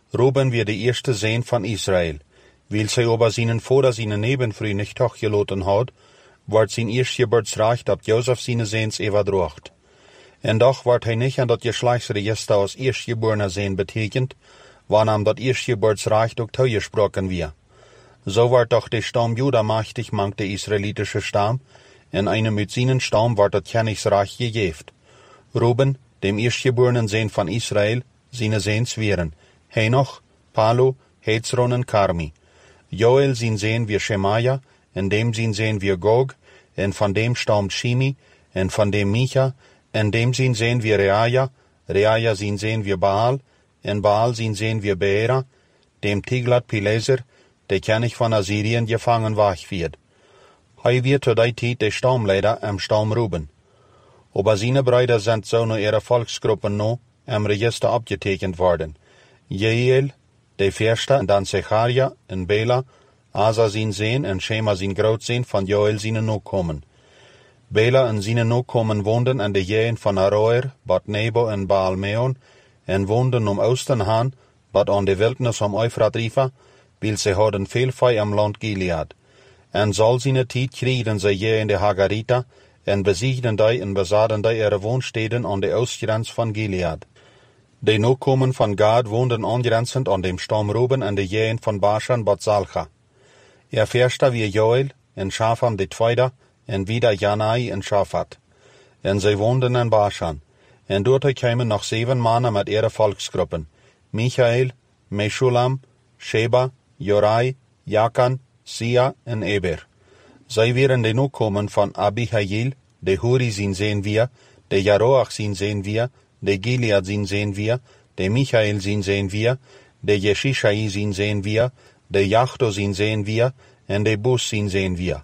Ruben wird der erste Sohn von Israel. Weil sie aber seinen Vater seine Nebenfrau nicht hochgelaten hat, wird sein Erstgeburtsrecht ab Josef seine Sehns überdracht. En doch wird hij nicht an das Geschlechtsregister als erstgeborener Sohn betekend, wanneer das Erstgeburtsrecht auch zugesprochen wird. So wird doch der Stamm Juda mächtig mank der israelitische Stamm, en einem mit seinen Stamm wird das Königsreich gegeben. Ruben, dem erstgeborenen Sohn von Israel, seine Sehns wären Henoch, Palu, Hezron und Karmi. Joel sein Sohn wie Schemaja, en dem sein Sohn wie Gog, en von dem stammt Shimi, en von dem Micha, en dem sein Sohn wie Reaja, Reaja sein Sohn wie Baal, en Baal sein Sohn wie Beera, dem Tiglat-Pileser, der König von Assyrien gefangen wird. Hij wird zu der Zeit der Stammleiter am Stamm Ruben. Aber seine Brüder sind so nur ihre Volksgruppen noch am Register abgetekend worden. Jeiel, der Fürste, und dann Zecharia und Bela, Asa sein Sohn und Schema sein Großsohn von Joel seine Nachkommen. Bela und seine Nachkommen wohnten an der Jähen von Aroer, Bad Nebo und Baal-Meon, und wohnten Osten han, Bad an der Wildnis Euphrat-Rifa, weil sie hadden viel Vieh am Land Gilead. En soll seine Tijd kriegen sie Jähen der Hagarita, en besiegten die und besaten die ihre Wohnstätten an der Ostgrenz von Gilead. Die Nachkommen von Gad wohnten angrenzend an dem Stamm Ruben an der Jähen von Baschan Bad Salcha. Ihr Fürster wie Joel, en Schafam de Zweiter, en wieder Janai en Schafat. En sie wohnten in Baschan. En dort kamen noch 7 Männer mit ihren Volksgruppen. Michael, Meschulam, Sheba, Jorai, Jakan, Sia en Eber. Sie wären die Nachkommen von Abihail, der Huri sein sehen wir, der Jaroach sein sehen wir, der Gilead sein sehen wir, der Michael sein sehen wir, der Jeshischai sein sehen wir, der Jachto sein sehen wir, en der Bus sein sehen wir.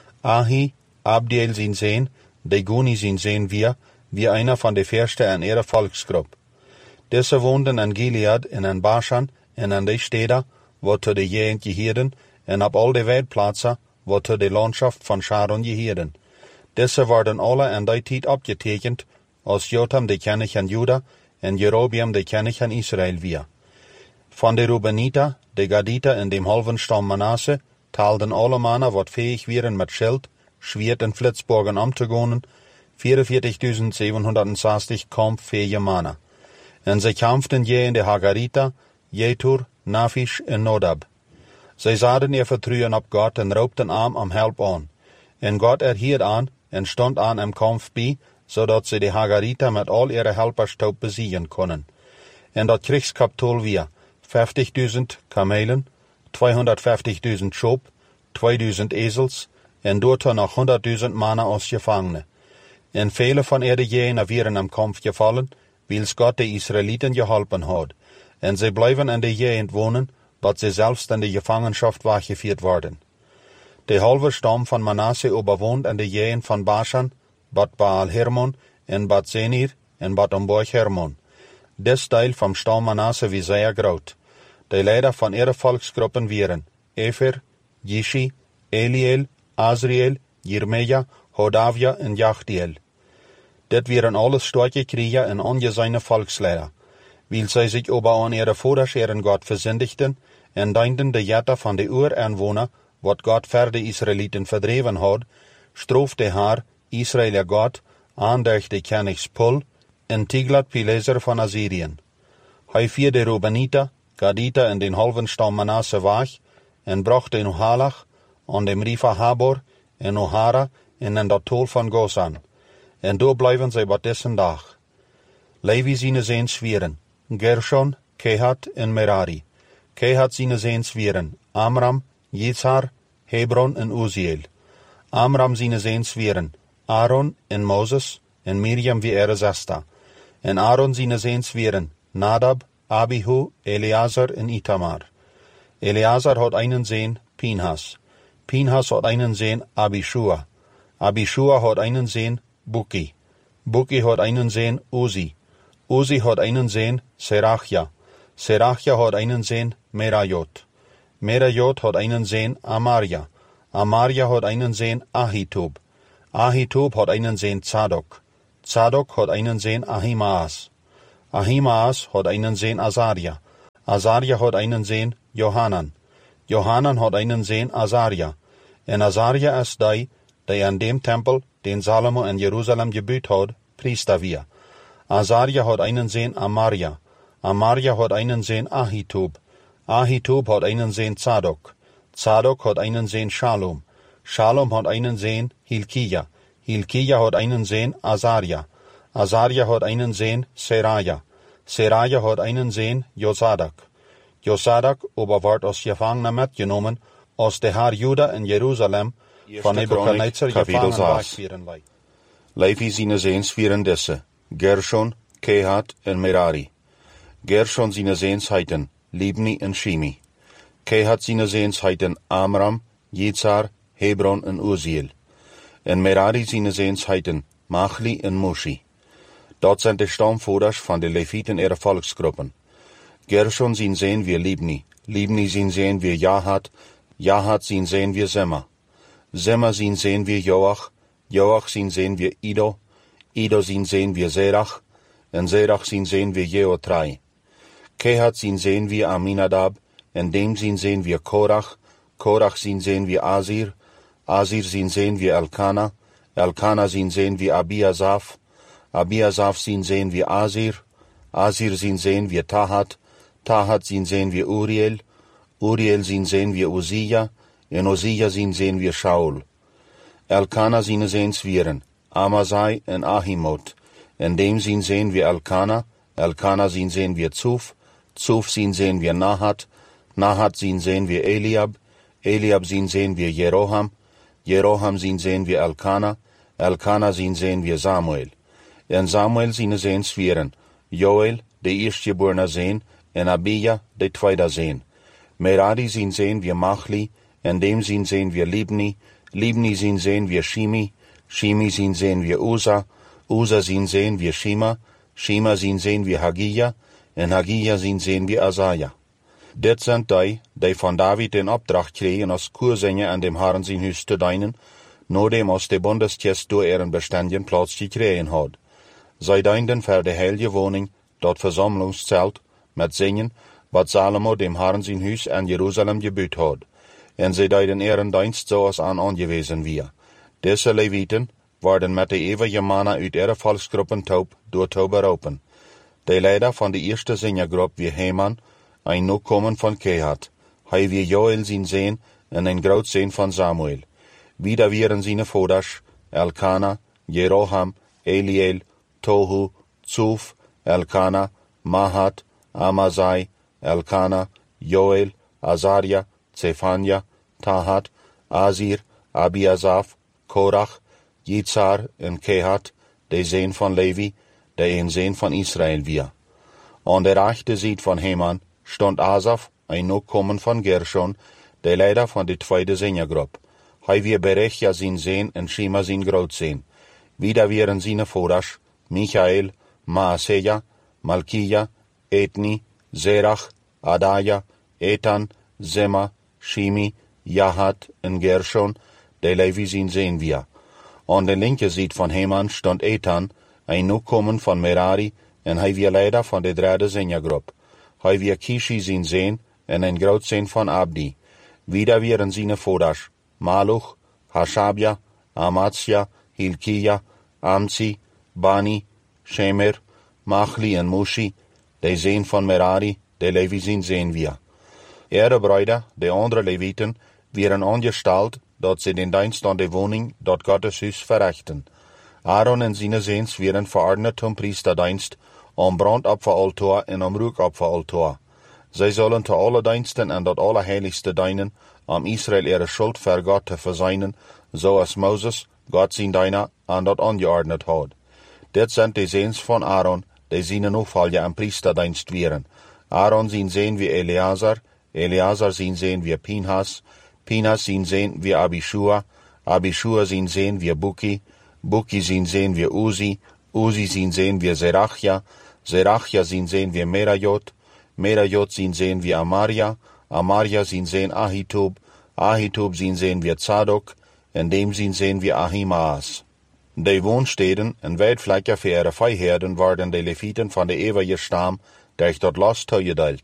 Ahi, Abdiel sein sehen, der Guni sein sehen wir, wie einer von der Fürsten an ihrer Volksgruppe. Diese wohnten an Gilead en an Baschan en an die Städte, wo zu der Gegend gehirden, en ab all die Weltplätze, wo zu der Landschaft von Sharon gehirden. Diese werden alle an die Zeit abgetekend, als Jotam der König an Juda en Jerobiam der König an Israel wir. Von der Rubeniter, der Gaditer in dem halben Stamm Manasse, teilten alle Männer, wat fähig wären mit Schild, Schwert und Flitzbogen umzugehen, 44.760 kampffähige Männer. En sie kämpften je in der Hagarita, Jetur, Nafisch und Nodab. Sie sahen ihr Vertrauen ab Gott und raubten arm am Help an. En Gott erhielt an und stand an im Kampf bei, zodat sie die Hagarita mit all ihre Helferstaub besiegen können. En dat Kriegskapital wir 50.000 Kamelen, 250.000 Schop, 2.000 Esels, en dort noch 100.000 Männer als Gefangene. En viele von ihre Jäger wären am Kampf gefallen, weil's Gott die Israeliten geholfen hat. En sie bleiben in der Gegend wohnen, bat sie selbst in die Gefangenschaft weggeführt worden. Der halbe Stamm von Manasse überwohnt in der Gegend von Baschan, Bad Baal Hermon, en Bad Senir, en Bad Omborg Hermon. Des Teil vom Stamm Manasse wie sehr groß. Die Leiter von ihren Volksgruppen wären Efer, Jishi, Eliel, Azriel, Jirmeja, Hodavia und Jachdiel. Das wären alles starke Krieger und angesehene Volksleiter. Weil sie sich aber an ihre Vorherrscher Gott versündigten, und dienten die Jätter von den Uranwohner, wat Gott für die Israeliten verdreven hat, straft der Herr, Israel Gott, an durch die Königs Pul, und Tiglat-Pileser von Assyrien. Hij fiel die Rubeniter, Gaditer in den halben Stamm Manasse weg, und brachte in Halach, an dem Rifa Habor, in Ohara, in das Tal von Gosan. Und da bleiben sie bei dessen Tag. Levi seine Sehns wären Gershon, Kehat und Merari. Kehat seine Sehns wären Amram, Yitzhar, Hebron und Uziel. Amram seine Sehns wären Aaron und Moses und Miriam wie ihre Schwester. Und Aaron seine Sehns wären Nadab, Abihu, Eleazar und Itamar. Eleazar hat einen Sohn, Pinhas. Pinhas hat einen Sohn, Abishua. Abishua hat einen Sohn, Buki. Buki hat einen Sohn, Uzi. Uzi hat einen Sohn, Serachia. Serachia hat einen Sohn, Merajot. Merajot hat einen Sohn, Amaria. Amaria hat einen Sohn, Ahitub. Ahitub hat einen Sohn, Zadok. Zadok hat einen Sohn, Ahimaas. Ahimaas hat einen Sohn, Azaria. Asaria hat einen Sohn, Johanan. Johanan hat einen Sohn, Asaria. En Asaria ist der an dem Tempel, den Salomo in Jerusalem gebaut hat, Priester wir. Asaria hat einen Sohn, Amaria. Amaria hat einen Sohn, Ahitub. Ahitub hat einen Sohn, Zadok. Zadok hat einen Sohn, Shalom. Shalom hat einen Sohn, Hilkia. Hilkia hat einen Sohn, Asaria. Asaria hat einen Sohn, Seraja. Seraja hat einen Sohn, Josadak. Josadak aber ward aus Gefangenen mitgenommen, aus der Herr Juda in Jerusalem, von Nebukadnezar gefangen wegführen. Levi seine Seens vieren desse, Gershon, Kehat en Merari. Gershon seine Seens heiten, Libni en Shimi. Kehat seine Seens heiten, Amram, Yitzhar, Hebron en Uziel. En Merari seine Seens heiten, Machli en Mushi. Dort sind die Stammvorders von den Leviten ihrer Volksgruppen. Gershon sin sehen wir Libni, Libni sin sehen wir Jahat, Jahat sin sehen wir Semma. Semma sin sehen wir Joach, Joach sin sehen wir Ido, Ido sin sehen wir Serach, en Serach sin sehen wir Jeotrai. Kehat sin sehen wir Aminadab, en dem sin sehen wir Korach, Korach sin sehen wir Asir, Asir sin sehen wir Elkana, Elkana sin sehen wir Abiasaf, Abiasaf sin sehen wir Asir, Asir sin sehen wir Tahat, Tahat sin sehen wir Uriel, Uriel sin sehen wir Uzia, en Uzia sin sehen wir Shaul. Elkana sin sehens vieren, Amasai en Ahimot, en dem sin sehen wir Elkana, Elkana sin sehen wir Zuf, Zuf sin sehen wir Nahat, Nahat sin sehen wir Eliab, Eliab sin sehen wir Jeroham, Jeroham sin sehen wir Elkana, Elkana sin sehen wir Samuel. En Samuel sin sehens vieren, Joel, der erstgeborene Sehn, en Abia, der zweite Sehn. Merari sin sehen wir Machli, en dem sin sehen wir Libni, Libni sin sehen wir Shimi, Shimi sin sehen wir Usa, Usa sin sehen wir Shima, Shima sin sehen wir Hagia, en Hagia sin sehen wir Asaja. Det sind die von David den Opdracht kregen als Kursänger an dem Herrn sein Hus zu dienen, nur dem aus der Bundestest durch ihren beständigen Platz gekriegen hat. Sei dienen für die heilige Wohnung, dort Versammlungszelt, mit Singen, was Salomo dem Herrn sein Hus an Jerusalem gebaut hat. En sie deiden ihren Dienst so als angewiesen wir. Diese Leviten werden mit der ewigen Manna uit ihre Volksgruppen taub durch beroepen. Die Leiter von der ersten Singergruppe wie Heman, ein Nachkommen von Kehat, hei wie Joel sin Sehn en ein Großsehn von Samuel. Wieder wären seine Voders, Elkana, Jeroham, Eliel, Tohu, Zuf, Elkana, Mahat, Amasai, Elkana, Joel, Asaria, Zephania, Tahat, Asir, Abiasaf, Korach, Yitzhar en Kehat, der Sehn von Levi, der ein Sehn von Israel wir. An der rechten Seite von Heman stand Asaf, ein Nachkommen von Gershon, der Leiter von der zweiten Singergruppe. Hei wir Berechja sin Sehn en Shima sin Großsehn. Wieder wären seine Voders, Michael, Maaseja, Malkia, Etni, Serach, Adaja, Etan, Sema, Shimi, Jahat en Gershon, der Levi sin sehen wir. An der linken Seite von Heman stand Etan, ein Nachkommen von Merari, en hei wir Leiter von der dritten Singergruppe. Hei wir Kishi sin sehen, en ein Großsehn von Abdi. Wieder wären seine Voders, Maluch, Hashabja, Amatsja, Hilkia, Amzi, Bani, Shemer, Machli en Mushi, der Sehn von Merari, der Levi sin sehen wir. Ihre Brüder, die anderen Leviten, wären angestellt, dort sie den Dienst an der Wohnung, dort Gottes Hus verrichten. Aaron und seine Sehns wären verordnet zum Priesterdienst, am Brandopferaltar und am Ruhopferaltar. Sie sollen zu alle Diensten und dort Allerheiligste dienen, am Israel ihre Schuld für Gott zu verseinen, so als Moses, Gott sein Diener, an dort angeordnet hat. Det sind die Sehns von Aaron, die seine Nachfolger am Priesterdienst wären. Aaron sin Sehn wie Eleazar, Eleazar sin Sehn wie Pinhas, Pinhas sin Sehn wie Abishua, Abishua sin Sehn wie Buki, Buki sin Sehn wie Uzi, Uzi sin Sehn wie Serachja, Serachja sin Sehn wie Merajot, Merajot sin Sehn wie Amaria, Amaria sin Sehn Ahitub, Ahitub sin Sehn wie Zadok, en dem sin Sehn wie Ahimaas. Die Wohnstätten en Weidfläche für ihre Viehherden waren die Leviten von der ewigen Stamm, der ich dort los zugeteilt.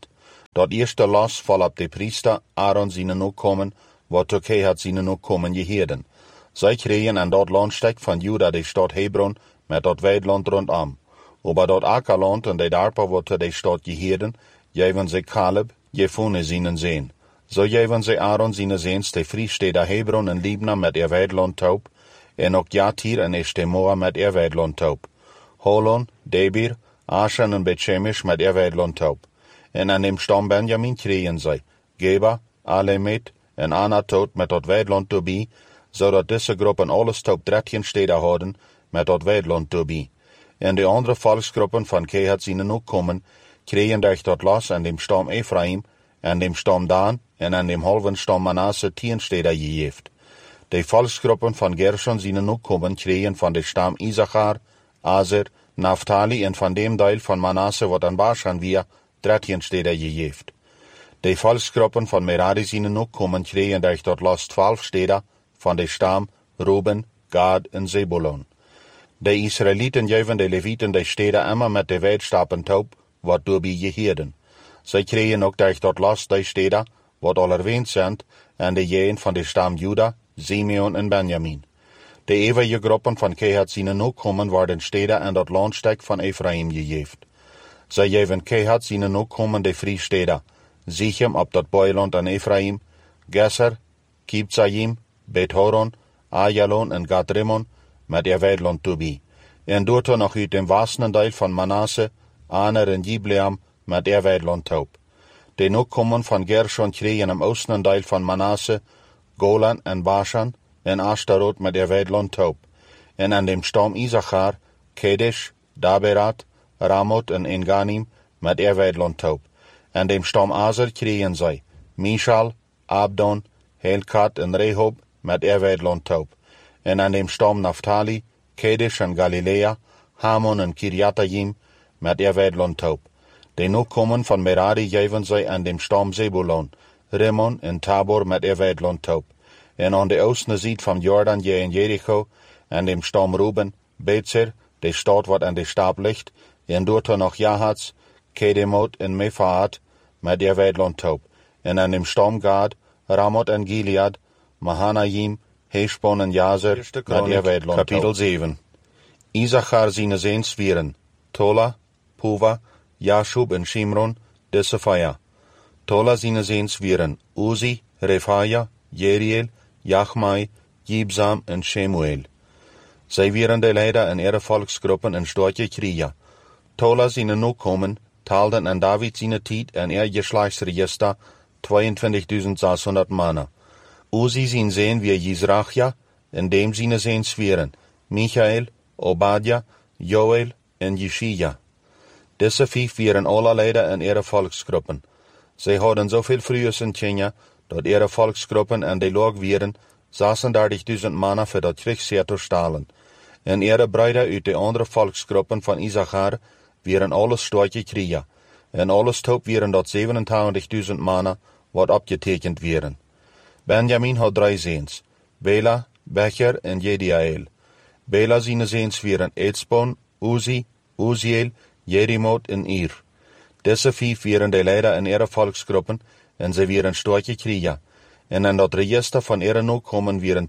Dat eerste los val op de priester Aaron zijn Nachkommen, wat tot Kehat zijn Nachkommen geheerden. Zij kregen aan dat landstek van Juda de stad Hebron met dat weidland rondom. Aber dat Ackerland en de darpa wat de stad geheerden, geven ze Caleb, Jefune zijn zeen. Zo geven ze Aaron zijn zeens de Friesteder Hebron en Libna met weidland taub, en ook Jatir en Eshtemoa met weidland taub. Holon, Debir, Ashan en Bethshemesh met weidland taub. En aan dem stam Benjamin kregen zij Geba, Alemet en Anatot met dat weidland erbij, zodat deze groepen alles taub 13 steden hadden met dat weidland erbij. En de andere volksgroepen van Kehat zijn Nachkommen kregen durch dat los aan dem stam Ephraim, aan dem stam Dan en aan dem halven stam Manasse 10 steden gegeven. De volksgroepen van Gershon zijn Nachkommen kregen van de stam Issachar, Aser, Naphtali en van dem deel van Manasse wat aan Bashan weer 13 steden gegeven. De volksgroepen van Merari zijn Nachkommen kregen durch dat los 12 steden van de stam Ruben, Gad en Zebulon. De Israëlieten geven de Levieten de steden immer met de weidstappen taub, wat doorbij geheerden. Zij kregen ook durch dat los de steden, wat al erwähnt zijn, en de jeen van de stam Juda, Simeon en Benjamin. De eeuwige groepen van Kehat zijn Nachkommen worden steden en dat landstek van Ephraim gegeven. Zij geven Kehat zijn Nachkommen de Friesteden, Sichem op dat boeiland aan Ephraim, Gesser, Kibzayim, Bet-Horon, Ajalon en Gad-Rimmon, met weidland toebij. En doet er nog uit dem wassenen deel van Manasse, Aner en Jibleam, met weidland taub. De Nachkommen van Gershon kregen im oosten deel van Manasse, Golan en Bashan, en Ashtarot met weidland taub. En aan dem stam Issachar, Kedesh, Daberat, Ramoth en Enganim, met weidland taub. En dem stam Aser kregen zij, Mishal, Abdon, Helkat en Rehob, met weidland taub. En aan dem stam Naphtali, Kedesh en Galilea, Hamon en Kirjatayim, met weidland taub. De Nachkommen van Merari geven zij aan dem stam Zebulon, Rimmon en Tabor met weidland taub. En aan de oosten zijde van Jordan je in Jericho, aan dem stam Ruben, Bezer, de stad wat aan de stap ligt, en doet er nog Jahats, Kedemot en Mefaat, met weidland taub. En aan dem stam Gad, Ramoth en Gilead, Mahanaim, Heshbon en Jazer, met weidland taub. Kapitel 7. Issachar zijn zeens vieren, Tola, Puva, Jashub en Shimron, Dessephaya. Tola zijn zeens vieren, Uzi, Refaja, Jeriel, Jachmai, Jibsam en Shemuel. Zij vieren de leider en ihre volksgroepen en stortje Kriya. Tola zijn Nachkommen taalden aan David zijn tijd en geslachtsregister 22.600 mannen. Uzi zijn zeen wie Jizrachja, en dem zijn zeens vieren, Michael, Obadja, Joel en Jeshia. Deze 5 waren alle leider en ihre volksgroepen. Zij hadden zoveel vrouwen in Kenia, dat ihre volksgroepen en de log waren 36.000 mannen voor dat krigsheer te stalen. En ihre bruiden uit de andere volksgroepen van Issachar waren alles stortje Kriya. En alles taub waren dat 27.000 mannen, wat opgetekend waren. Benjamin had 3 zeens, Bela, Becher en Jediael. Bela zijn zeens waren Etzbon, Uzi, Uziel, Jerimoth en Ir. Deze 5 waren de leider in ihre volksgroepen en ze waren stortje Kriya. En in dat register van ihre Nachkommen waren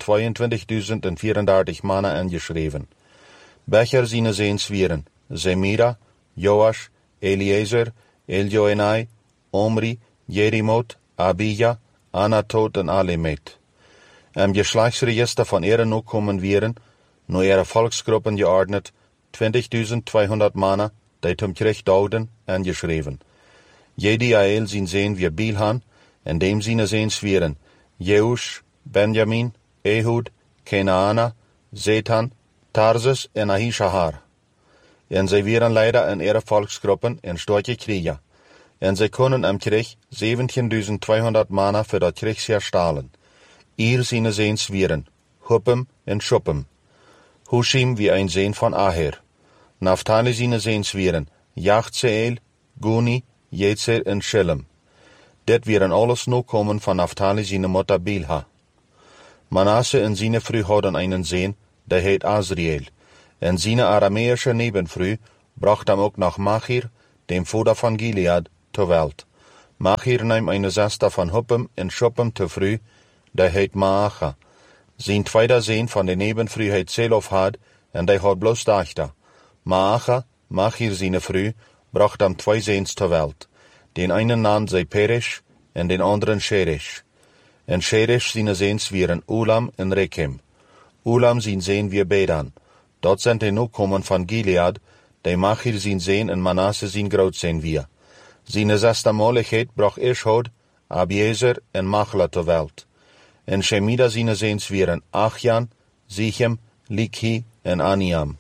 22.034 mannen ingeschreven. Becher zijn zeens waren Zemira, Joash, Eliezer, Eljoenai, Omri, Jerimoth, Abija, Anatot en Alemet. Im geslachtsregister van ihre Nachkommen waren, nur ihre volksgroepen geordnet, 20.200 mannen, die zum Krieg douden en geschreven. Jediael zijn zeen wie Bilhan, en dem zijn zeens waren Jeush, Benjamin, Ehud, Kenaana, Zetan, Tarsus en Ahishahar. En zij waren leider in ihre volksgroepen en stortje Kriya. En zij konden im Krieg 17.200 mannen für dat Kriegsheer stalen. Ihr zijn zeens waren Huppim en Shuppim. Hushim wie ein Zeen van Aher. Naphtali zijn zeens waren Jachzeel, Guni, Jetzer en Shillem. Dit waren alles Nachkommen van Naphtali zijn Mutter Bilha. Manasse en zijn vrouw hadden einen Zeen, der heet Asriel. En zijn aramäische Nebenfrau bracht hem ook nach Machir, dem Vater van Gilead, zur Welt. Machir neem eine zesde van Huppem en Schuppem te früh, die heet Maacha. Zijn tweede zeen van de nebenfrüh heet Zelofhad, en die had bloos dachter. Maacha, Machir zijn früh, bracht am twee zeens ter welt. Den einen naam zij Perish, en den anderen Sheresh. En Sheresh zijn zeens wieren Ulam en Rekem. Ulam zijn zeen weer Bedan. Dort zijn de nu komen van Gilead, die Machir zijn zeen en Manasse zijn groot zijn weer. Zijn zesde moligheid bracht Ishod, Abiezer en Machla ter welt. En Shemida zijn zeens wieren Achjan, Sichem, Likhi en Aniam.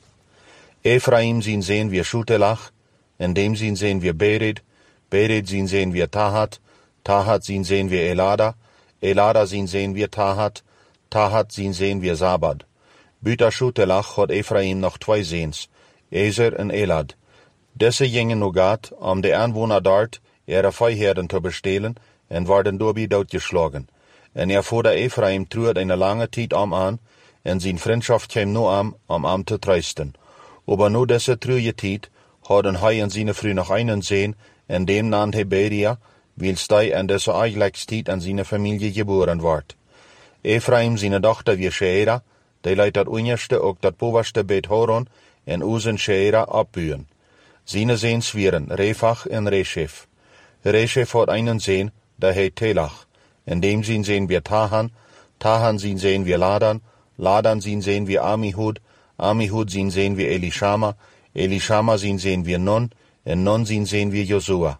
Ephraim zijn zeen weer Shutelach, en dem zijn zeen weer Bered, Bered zijn zeen weer Tahat, Tahat zijn zeen weer Elada, Elada zijn zeen weer Tahat, Tahat zijn zeen weer Zabad. Buta Shutelach had Ephraim nog twee zeens, Ezer en Elad. Deze gingen nu gaat, om de aanwoner dort ihre Vijherden te bestelen, en worden doorby doodgeslagen. En voerde Ephraim truert eine lange tijd aan, en zijn vriendschaft kwam nu aan, om te trösten. Aber nu deze truie tijd, hadden hij en zijn vrouw nog einen zeen, en dem nannte hij Beria, wils hij en deze eigenlijkstijd aan zijn familie geboren wordt. Ephraim zijn dochter weer Sheera, die leidt dat unerste ook dat bovenste Beit Horon, en Uzen Sheera opbuien. Zijn zeens wieren Refach en Reshef. Reshef had einen zeen, die heet Telach. En dem zien zeen weer Tahan, Tahan zien zeen weer Ladan, Ladan zien zeen weer Amihud, Amihud zien zeen weer Elishama, Elishama zien zeen weer Non, en Non zien zeen weer Josua.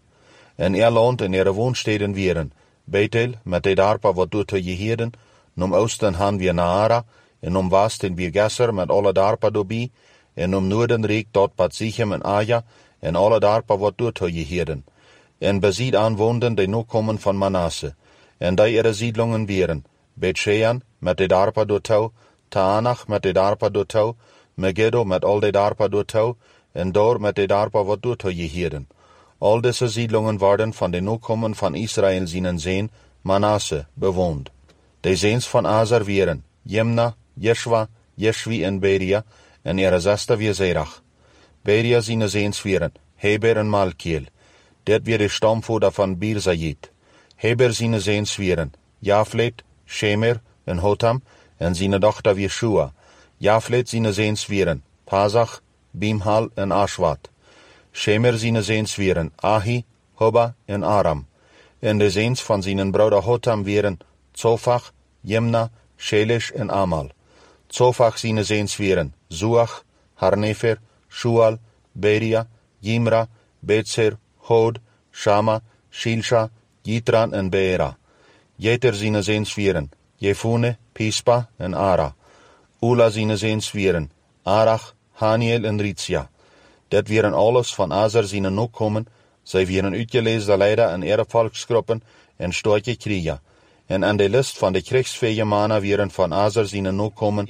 En loont in ihre woonsteden wieren, Bethel, met de darpa wat doet te Jehirden, num Osten han weer Naara, en num Wasten weer Gesser met alle darpa dobi, en num Noorden riek dort Bad Sichem en Aja, en alle darpa wat doet te Jehirden. En bezied aan woonden die nu komen van Manasse. En die ihre Siedlungen wieren, Bet-Shean met de darpa doortouw, Taanach met de darpa doortouw, Megiddo met al de darpa doortouw, en Dor met de darpa wat doortouw Jehirden. Al deze Siedlungen worden van de nu komen van Israël zijn zeen, Manasse, bewoond. De zeens van Azer wieren, Jemna, Jeshua, Jeshvi en Beria, en ihre zesde weer Zerach. Beria zijn zeens wieren, Heber en Malkiel. Dit weer de stamvoerder van Birzayit. Heber zijn zeens wieren, Jaflet, Shemer en Hotam, en zijn dochter weer Shua. Jaflet zijn zeens wieren, Pazach, Bimhal en Ashwat. Shemer zijn zeens wieren, Ahi, Hoba en Aram. En de zeens van zijn broeder Hotam wieren, Zofach, Jemna, Shelish en Amal. Zofach zijn zeens wieren, Zuach, Harnefer, Shual, Beria, Jimra, Betzer, Hod, Shama, Shilsha, Yitran en Beera. Jeter zijn zeens wieren, Jefune, Pispa en Ara. Ula zijn zeens wieren, Arach, Haniel en Ritzia. Dat wieren alles van Azer zijn nu komen, zij wieren uitgelezen leider in ihre volksgroepen en stortje kriegen. En aan de list van de kriegsfähige mannen wieren van Azer zijn nu komen,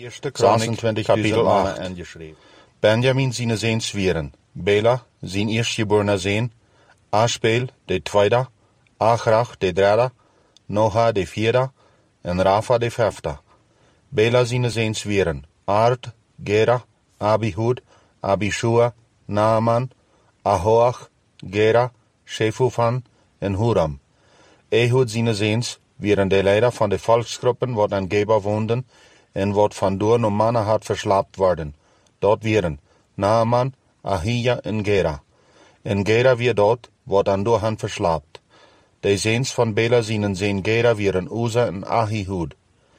26.000 mannen aangeschreven. Benjamin zijn zeens wieren, Bela, zijn eerstgeborene zeen, Ashbel, de tweede, Achrach, de derde, Noha, de vierde, en Rafa, de vijfde. Bela zijn zeens wieren, Ard, Gera, Abihud, Abishua, Naaman, Ahoach, Gera, Shefufan en Huram. Ehud zijn zeens wieren de leider van de volksgroepen wat aan Geba woonden en wat van door no mannen had verslaapt worden. Dort wieren Naaman, Ahija en Gera. En Gera weer dort wat aan door han verslaapt. De zeens van Bela zijn zeen Gera wieren Uza en Ahihud.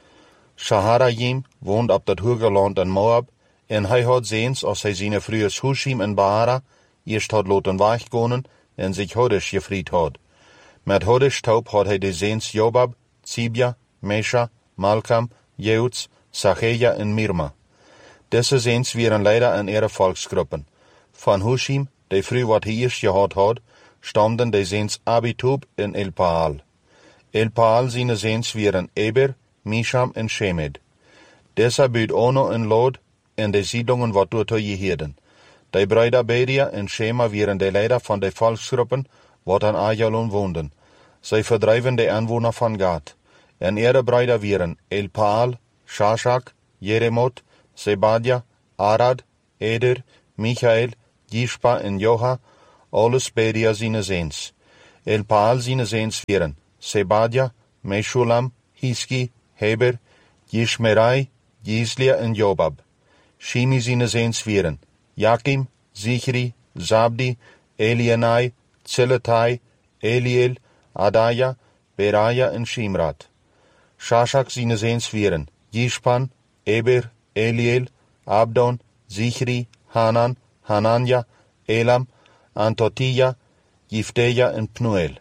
Shaharayim woont op dat Hügelland in Moab, en hij had zeens als hij zijn vroegers Hushim en Baara eerst had laten weggonen en zich Hodesh gevried had. Met Hodesh taub had hij de zeens Jobab, Zibia, Mesha, Malkam, Jeuts, Sacheja en Mirma. Deze zeens wieren leider in ihre volksgroepen. Van Hushim, de vroeg wat hij eerst gehad had, stamden de zeens Abitub en Elpaal. Elpaal zijn zeens wieren Eber, Misham en Shemed. Deze buurt Ono en Lod en de Siedlungen wat door te Jehirden. De Brüder Beria en Shema wieren de leider van de volksgroepen wat aan Ajalon woonden. Zij verdrijven de aanwoner van Gad. En ihre Brüder wieren Elpaal, Shashak, Jeremot, Zebadia, Arad, Eder, Michael, Jishpa en Joha, alles Beria zijn zeens. Elpaal zijn seens vieren, Sebadja, Meshulam, Hiski, Heber, Jishmerai, Jislia en Jobab. Shimi zijn seens vieren, Jakim, Zichri, Zabdi, Elienai, Zilletai, Eliel, Adaya, Beraja en Shimrat. Shashak zijn seens vieren, Jishpan, Eber, Eliel, Abdon, Zichri, Hanan, Hananja, Elam, Antotia, Jifteja en Pnuel.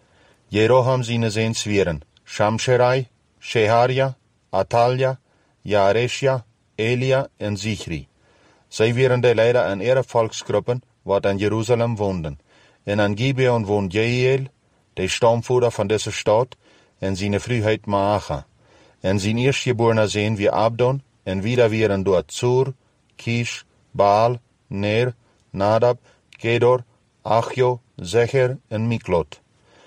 Jeroham zijn seens vieren, Shamsherai, Sheharia, Atalja, Jaresja, Elia en Zichri. Zij waren de leider aan ihre volksgroepen wat aan Jeruzalem woonden. En aan Gibeon woont Jehiel, de stamvoerder van deze stad, en zijn vruheid Maacha. En zijn eerstgeborene zijn wie Abdon, en wieder waren dort Zur, Kish, Baal, Ner, Nadab, Kedor, Achjo, Zecher en Miklot.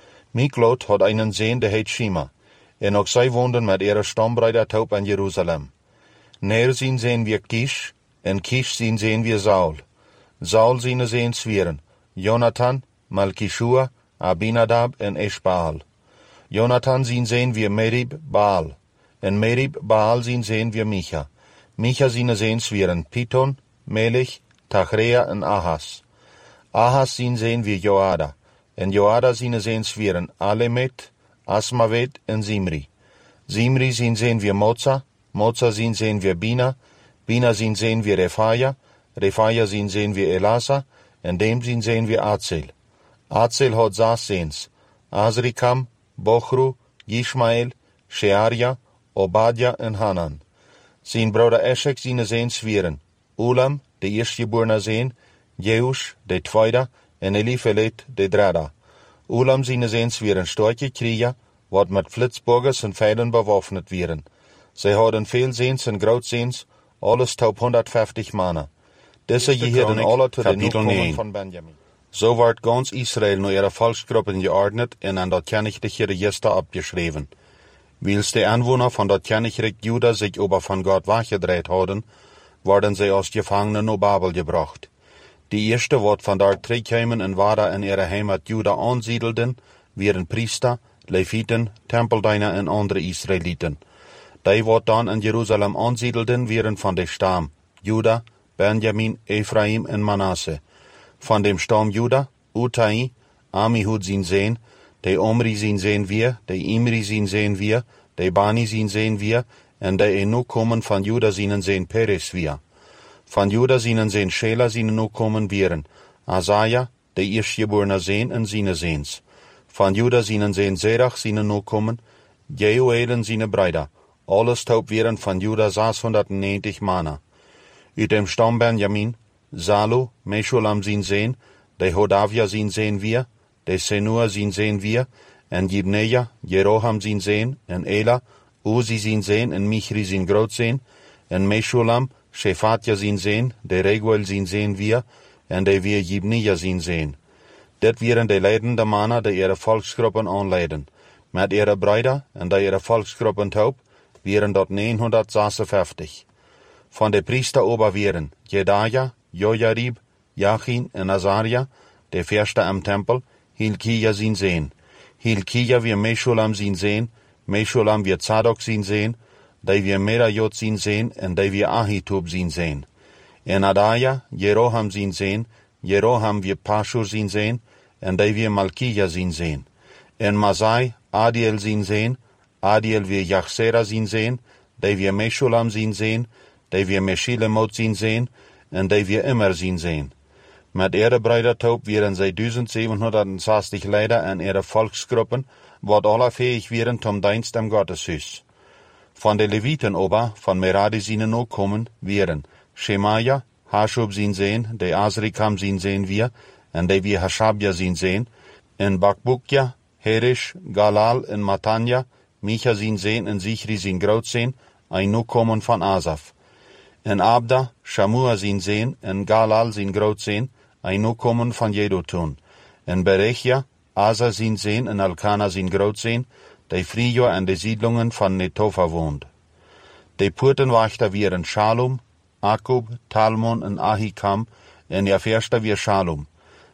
Miklot had einen zoon, de heet Shima, en ook zij woonden met ihre stambreider Taub aan Jeruzalem. Ner zijn zoon wie Kish, en Kish zijn zoon wie Saul. Saul zijn zoons waren Jonathan, Malkishua, Abinadab en Eshbaal. Jonathan zijn zoon wie Merib Baal, en Merib Baal zijn zoon wie Micha. Micha zijn zoons waren Piton, Melech, Tachrea en Ahas. Ahas zijn zoon wie Joada, en Joada zijn zoons waren Alemet, Asmavet en Zimri. Zimri zijn zoon wie Moza, Moza zijn zoon wie Bina, Bina zijn zoon wie Refaja, Refaja zijn zoon wie Elasa, en dem zijn zoon wie Azel. Azel had 6 zoons, Azrikam, Bochru, Yishmael, Shearia, Obadja en Hanan. Zijn broeder Eshek zijn zoons waren Ulam, de eerstgeborene zoon, Jeush, de tweede, en Eliphelet, de derde. Ulam zijn zoons waren sterke krieger, wat met flitsburgers en vijanden bewaffnet waren. Zij hadden veel zoons en grootzoons, alles top 150 mannen. Deze gehören alle zu den Nachkommen von Benjamin. So werd ganz Israel naar ihre volksgroepen geordnet en aan dat königliche Register abgeschreven. Wils de Anwohner von dat Königreich Juda sich aber von Gott weggedreht hadden, worden sie als Gefangene naar Babel gebracht. Die erste, wat van daar terugkwamen en wieder in ihre Heimat Juda ansiedelten, waren Priester, Leviten, Tempeldiener en andere Israeliten. Die, wat dan in Jeruzalem ansiedelten, waren van de Stamm Juda, Benjamin, Ephraim en Manasse. Van dem Stamm Juda, Utai, Amihud zijn zoon, de Omri zijn zoon weer, de Imri zijn zoon weer, de Bani zijn zoon weer, en de Enokomen van Juda zijn zoon Peres weer. Van Juda zijn zoon Shela zijn Enokomen waren, Asaja, de eerstgeborene zoon en zijn zoons. Van Juda zijn zoon Zerach zijn Enokomen, Jeuelen zijn bruider, alles taub waren van Juda 690 mannen. Uit dem Stamm Benjamin, Salu, Meshulam zijn zoon, de Hodavia zijn zoon weer, de Senua zijn zoon weer, en Jibneja, Jeroham zijn zoon, en Ela, Uzi zijn zoon, en Michri zijn grootzoon, en Meshulam, Shefatja zijn zoon, de Reguel zijn zoon weer, en de weer Jibneja zijn zoon. Dit waren de leidende mannen die ihre volksgroepen aanleiden. Met ihre bruider en de ihre volksgroepen taub, waren dat 956. Van de priester ober waren Jedaja, Jojarib, Jachin en Azaria, de eerste am tempel, Hilkia zijn zoon. Hilkia weer Meshulam zijn zoon, Meshulam weer Zadok zijn zoon, die weer Merajot zijn zoon en die weer Ahitub zijn zoon. En Adaya, Jeroham zijn zoon, Jeroham weer Pashur zijn zoon, en die weer Malkia zijn zoon. En Masai, Adiel zijn zoon, Adiel weer Jachsera zijn zoon, die weer Meshulam zijn zoon, die weer Meshilemot zijn zoon, en die weer Immer zijn zoon. Met ihre bruider taub waren zij 1760 leider en ihre volksgroepen, wat alle fähig waren zum Dienst am Gotteshuis. Van de Leviten ober, van Meradi zijn ook komen, waren Shemaja, Hashub zijn zoon, de Azrikam zijn zoon weer, en de weer Hashabja zijn zoon, en Bakbukja, Herish, Galal en Matanja, Micha zijn zoon en Zichri zijn grootzoon, een ook komen van Asaf. En Abda, Shamua zijn zoon, en Galal zijn grootzoon, een ook komen van Jedutun. En Berechja, Asa zijn zoon en Elkana zijn grootzoon, die früher an de Siedlungen van Netofa woont. De Poortenwachter waren Shalom, Akub, Talmon en Ahikam, en der Verster weer Shalom.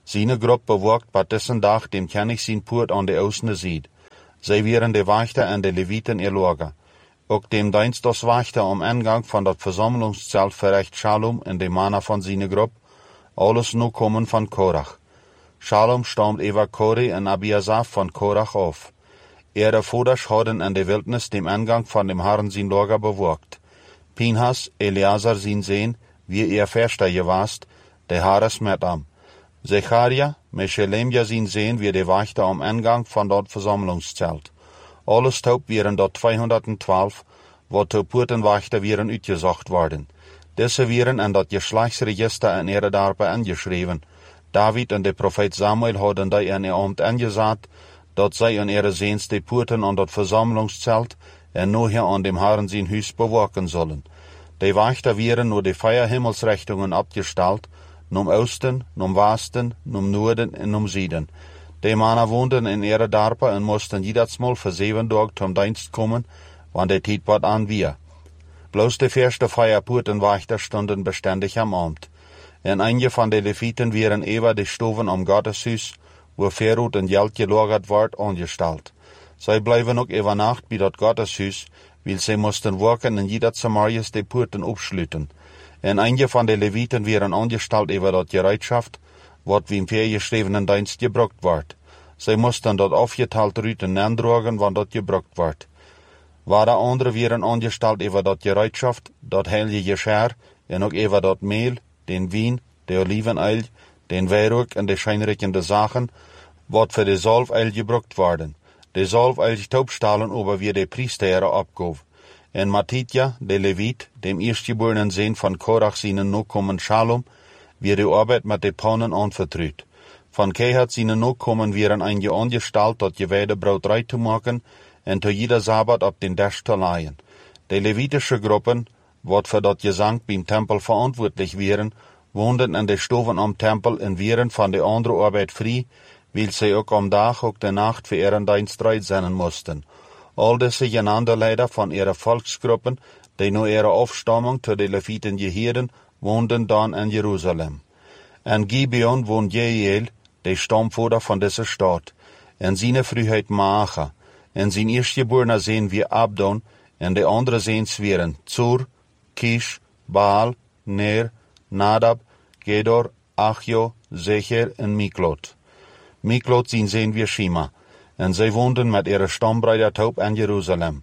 Seine Gruppe bewogt bei dessen Tag dem König sein Purt an der Außen sieht. Sie wären de Wächter en de Leviten ihr Lager. Ook dem Dienst als Wächter am Eingang von dat Versammlungszelt verrecht Schalom en de Manner von seine Gruppe, alles nu kommen von Korach. Schalom stammt über Kori en Abiasaf von Korach auf. Ihre Voders hadden in der Wildnis dem Eingang von dem Herrn sein Lager bewogt. Pinhas, Eleazar sein Sehn, wie ihr Verster gewast, der Haares mit am. Zecharia, Meshelemja sein Sehn, wie der Wächter am Eingang von dort Versammlungszelt. Alles taub wären dort 212, wo die Purtenwächter wären uitgezocht worden. Diese wären in dat Geschlechtsregister in ihre Darbe angeschrieben. David und der Prophet Samuel hadden da in ihr Amt angesagt, dat zij in ihre Sehns die Purten an dat Versammlungszelt en nachher an dem Herrn sein Hüs bewaken sollen. Die Wächter wären nur die Feierhimmelsrichtungen abgestellt, num Osten, num Westen, num Norden en num Süden. Die Männer wohnten in ihre Darbe und mussten jedes-mal für 7 Tage zum Dienst kommen, wann der Tidbad an wir. Bloß die erste Feierpurtenwächter stunden beständig am Amt. En einige von den Leviten wären über die Stufen am Gotteshüs, wo Verrut und Geld gelagert ward, angestellt. Sie bleiben auch über Nacht bei dat Gotteshüs, weil sie mussten wachen und jeder Samarias die Purten abschlüten. En einige von den Leviten wären angestellt über dat Gereitschaft, wat wie im vergeschriebenen Dienst gebraucht ward. Sie mussten dort aufgeteilt Rüten andragen, wann dort gebraucht ward. Ware andere wären angestellt über dat Gereitschaft, dat heilige Geschirr, en auch über dat Mehl, den Wein, de Olivenöl, den Weihrauch und de scheinriechende Sachen, wat für de Salböl gebraucht worden. De Salböl taubstahlen aber wie de Priester abgab. En Matitja, de Levit, dem erstgeborenen Sohn von Korach seinen Nachkommen Schalom, wie die Arbeit mit de Pannen anvertraut. Von Kehat seinen Nachkommen wären einige angestellt, dat geweide Brauerei zu machen, en zu jeder Sabbat ab den Dash zu leihen. De levitische Gruppen, wat für dat Gesang beim Tempel verantwortlich wären, wohnten in de Stufen am Tempel en wären von de andere Arbeit frei, weil sie auch am Tag auch der Nacht für ihren Dienst bereit sein mussten. All diese genannte Leiter von ihren Volksgruppen, die nur ihre Aufstammung zu den Leviten gehörten, wohnten dann in Jerusalem. In Gibeon wohnt Jeiel, der Stammvater von dieser Stadt, in seiner Frühheit Maacha, in sein erstgeborener Sohn wie Abdon, und die anderen Sehns wären Zur, Kish, Baal, Ner, Nadab, Gedor, Achjo, Secher und Miklot. Miklot sein Sohn wie Shima, und sie wohnten mit ihrer Stammbrüder taub in Jerusalem.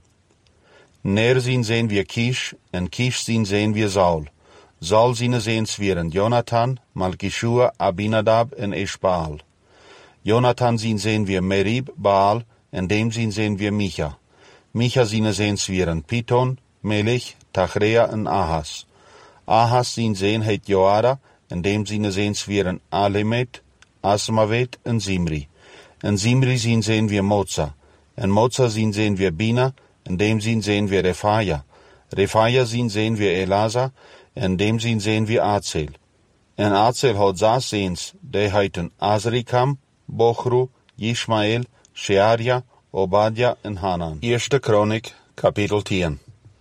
Ner sein Sohn wie Kish, und Kish sein Sohn wie Saul. Saul seine Sehns wären Jonathan, Malkishua, Abinadab und Eschbaal. Jonathan sein Sohn wie Merib, Baal, und dem sein Sohn wie Micha. Micha seine Sehns wären Piton, Melech, Tachrea und Ahas. Ahas sein Sohn heit Joada, und dem seine Sehns wären Alemet, Asmavet und Simri. Und Simri sein Sohn wie Moza. Und Moza sein Sohn wie Bina, und dem sein Sohn wie Refaja. Refaja sein Sohn wie Elasa, und dem sein Sohn wie Azel. Und Azel hat 6 Sehns, die heiten Asrikam, Bochru, Ishmael, Shearia, Obadja und Hanan. 1. Chronik, Kapitel 10.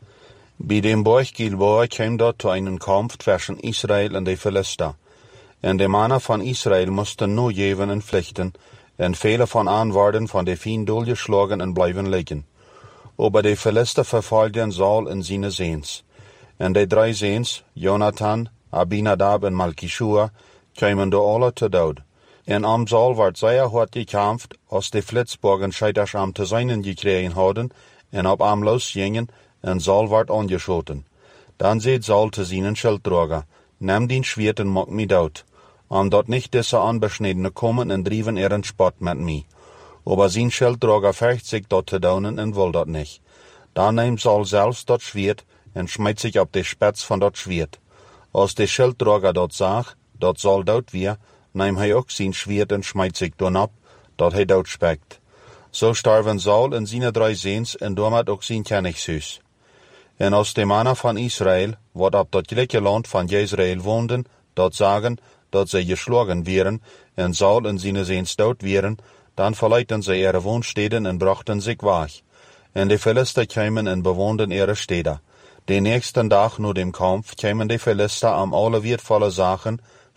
Bei dem Berg Gilboa kam dort zu einem Kampf zwischen Israel und den Philister. Und die Männer von Israel mussten nur geben und pflichten, und viele von an waren von den Feinden durchgeschlagen und bleiben liegen. Aber die Philister verfolgten Saul in seine Sehns. Und die 3 Sehns, Jonathan, Abinadab und Malkishua, kamen da alle zu Tod. Und am Saul ward sehr hart gekämpft, als die Flitzbogen scheiters am zu seinen gekriegt hadden, und ab am losgingen, und Saul ward angeschoten. Dann seht Saul zu seinen Schildträger, nimm den Schwert und mach mich tot. Dort nicht diese Anbeschnittene kommen und driven ihren Spott mit mir. Aber sein Schildträger fürcht sich dort zu daunen und will dort nicht. Dann nimmt Saul selbst dort Schwert und schmeißt sich auf die Spitz von dort Schwert. Als der Schildträger dort sagt, dort Saul dort wir, nimmt auch sein Schwert und schmeißt sich dann ab, dort dort speckt. So starben Saul und seine 3 Sehns und damit auch sein Königshüs. Und als die Männer von Israel, wat ab dat gleiche Land von Jezreel wohnten, dort sagen, dat sie geschlagen wären, und Saul und seine Sehns dort wären, dann verleiten sie ihre Wohnstätten und brachten sich weg. Und die Philister kamen und bewohnten ihre Städte. Den nächsten Tag nur dem Kampf kamen die Philister am alle wertvolle Sachen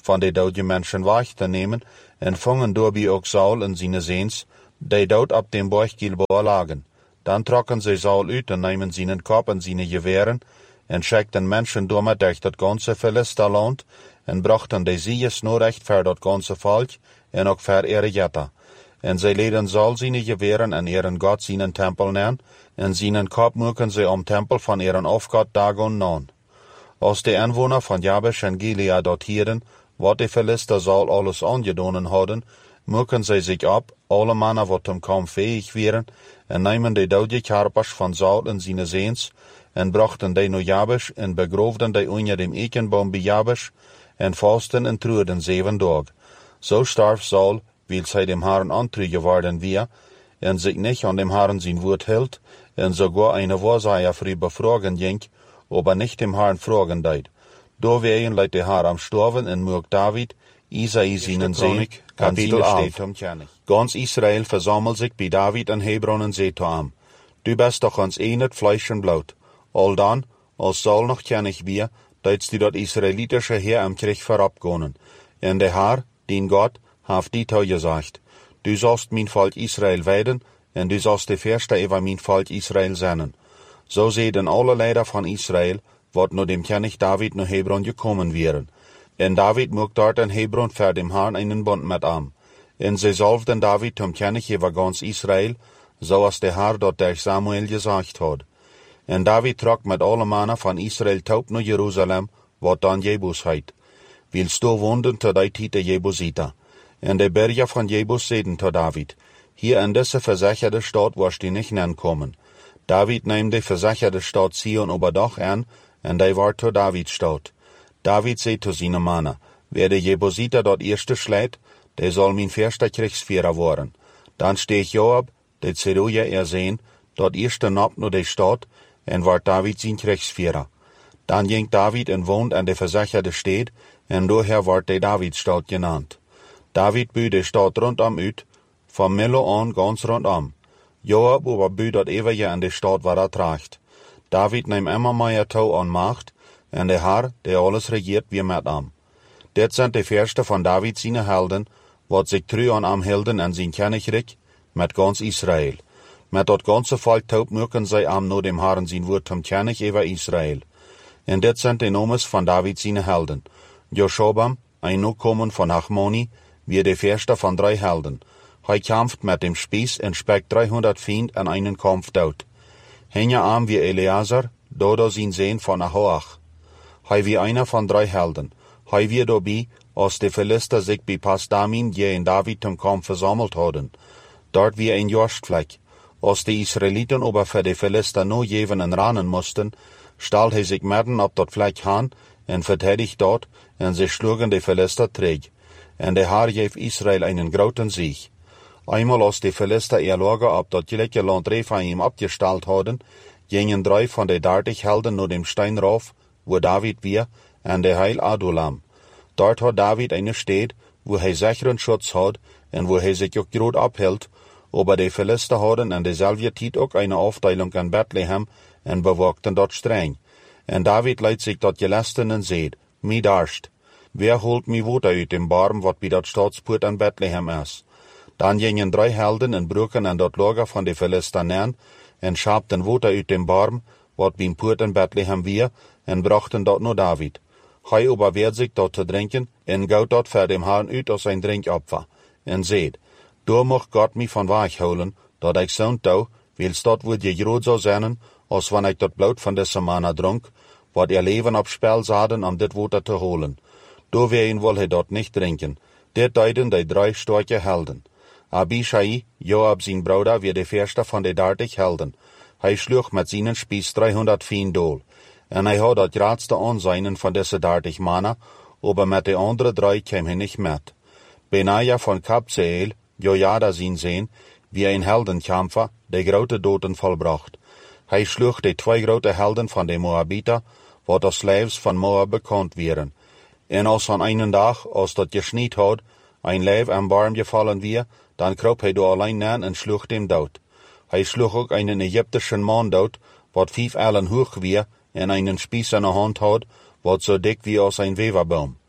van de dode Menschen weg te nemen, en vangen daarbij ook Saul en zijn zeens, die dood op dem Berg Gilboa lagen. Dan trokken ze Saul uit en namen zijn kop en zijn geweren, en schickten Menschen door durch dat ganze Philisterland, en brachten de Sieges nur recht voor dat ganze Volk, en ook voor ihre Jetta. En zij leden Saul zijn geweren en ihren Gott zijn Tempel nemen, en zijn kop moeken ze Tempel van ihren Aufgott Dagon non. Als de Anwohner van Jabesh en Gilead dort hieren, wat de Philister Saul alles aangedonen hadden, moeken zij zich op, alle mannen wat hem kaum fähig wären, en namen de dode Karpers van Saul en zijn zeens, en brachten die naar Jabesh, en begroofden die onder dem Ekenbaum bij Jabesh, en vasten en trueden 7 dagen. So starf Saul, weil zij dem Herrn antru geworden wir, en sich nicht an dem Herrn sein Wort hielt, en sogar eine Wahrsager früh befragen ging, aber nicht dem Herrn fragen deed. Da wehen leid der Herr am Storven en moog David, Isai seinen Sehn, Kapitel 11. Ganz Israel versammelt sich bei David en Hebron en zei zu ihm, du bist doch ons enet Fleisch en Blut. Al dan, als Saul noch kennig wir, deitst du dat israelitische Heer am Krieg verabgonen. En der Herr, dein Gott, haft die tau gesagt, du sollst mein Volk Israel weiden, en du sollst de Fürste über mein Volk Israel sennen. So sehen alle Leider von Israel, wat nur dem König David nach Hebron gekommen wären. En David mocht dort in Hebron für dem Herrn einen Bund mit am. En sie salvden David zum König über ganz Israel, so als der Herr dort durch Samuel gesagt hat. En David trok mit alle Mannen von Israel taub nach Jerusalem, wat dann Jebus heit. Willst du wohnen zu der Tite Jebusiter. En de Berge von Jebus seden zu David, hier in diese versicherte Stadt wirst du nicht kommen. David nahm die versicherte Stadt Zion überdach an, en die war zu Davids Stadt. David sagt zu seinen Mannen, wer de Jebusiter dort erste schlägt, der soll mein erster Kriegsführer worden. Dann steht Joab, der Zeruja ersehen, dort erste Nacht nur die Stadt, en war David sein Kriegsführer. Dann ging David en wohnt an der versicherte Stadt, en daher ward die Davidsstadt genannt. David bü die Stadt rundum ut, vom Milo an ganz rundum. Joab aber bü dort ewige an der Stadt war tracht. David nahm immer mehr Tau an Macht, en der Herr, der alles regiert, wie mit am. Det sind die Fürste von David seine Helden, wat sich treu an am hielden en sein Königreich, mit ganz Israel. Mit dat ganze Volk taub mögen sie am nur dem Herrn sein Wort zum König über Israel. En dit sind die Nomes von David seine Helden. Joshobam, ein Nachkommen von Achmoni, wie der Fürste von 3 Helden. Hij kämpft mit dem Spieß en speckt 300 Fiend an einen Kampf dood. Henja arm wie Eleazar, Dodo sein Sohn von Ahoach. Hij wie einer von 3 Helden. Hij wie dabei, als die Philister sich bei Pasdamin je in David zum Kampf versammelt hadden. Dort wie ein Jostfleck. Als die Israeliten aber für die Philister nur jeven en ranen mussten, stellt hij sich mitten op dat Fleck han en verteidigt dort, en sie schlugen die Philister träg. En der Herr gef Israel einen großen Sieg. Einmal als die Philister ihr Lager ab dat gelijke Land Rephaim abgestellt hadden, gingen 3 von den 30 Helden nur dem Stein rauf, wo David wir, en der Heil Adulam. Dort hat David eine Stadt, wo hij sicheren Schutz hat, en wo hij sich auch grad abhält, aber die Philister hadden en dezelfde tijd ook eine Aufteilung in Bethlehem, en bewogten dort streng. En David leidt sich dort gelasten en seht, mi darst, wer holt mi Water uit dem Barm, wat bij dat Staatspoort in Bethlehem is? Dan gingen 3 Helden en broeken en dat Lager van de Philister neer, en schapten Water uit dem Barm, wat beim Poort in Bethlehem wir, en brachten dort nur David. Hij aber wehrt sich dort zu trinken, en gaut dort für dem Herrn uit als ein Drinkopfer. En seht, da mocht Gott mi van weg holen, dat ik zo'n tau, wils dort wordt je groot zou zijn, als wanneer ik dat bloed van deze mannen dronk, wat ihr Leben op spel zaden om dit Water te holen. Da wehen wohl hij dort nicht trinken. Dit deiden die 3 starke Helden. Abishai, Joab sein Bruder, wie der Fürste von den 30 Helden. Hij schlug mit seinen Spieß 300 Fiend dool. En hij had dat grootste aanzien van deze 30 mannen, aber mit de andere 3 kwam hij nicht met. Benaja von Kabzeel, Jojada zijn Sohn, wie ein Heldenkämpfer, der grote Doten vollbracht. Hij schlug die 2 grote Helden von den Moabiter, wat als Slaves von Moab bekannt wären. En als an einen Tag, als dat geschniet had, ein Leib am Barm gefallen wir, dann kroop hij do allein neer en schlug dem dood. Hij schlug ook einen Ägyptischen Mann dood, wat 5 Ellen hoog wir, en einen Spieß in der Hand had, wat so dick wie als ein Weverbaum.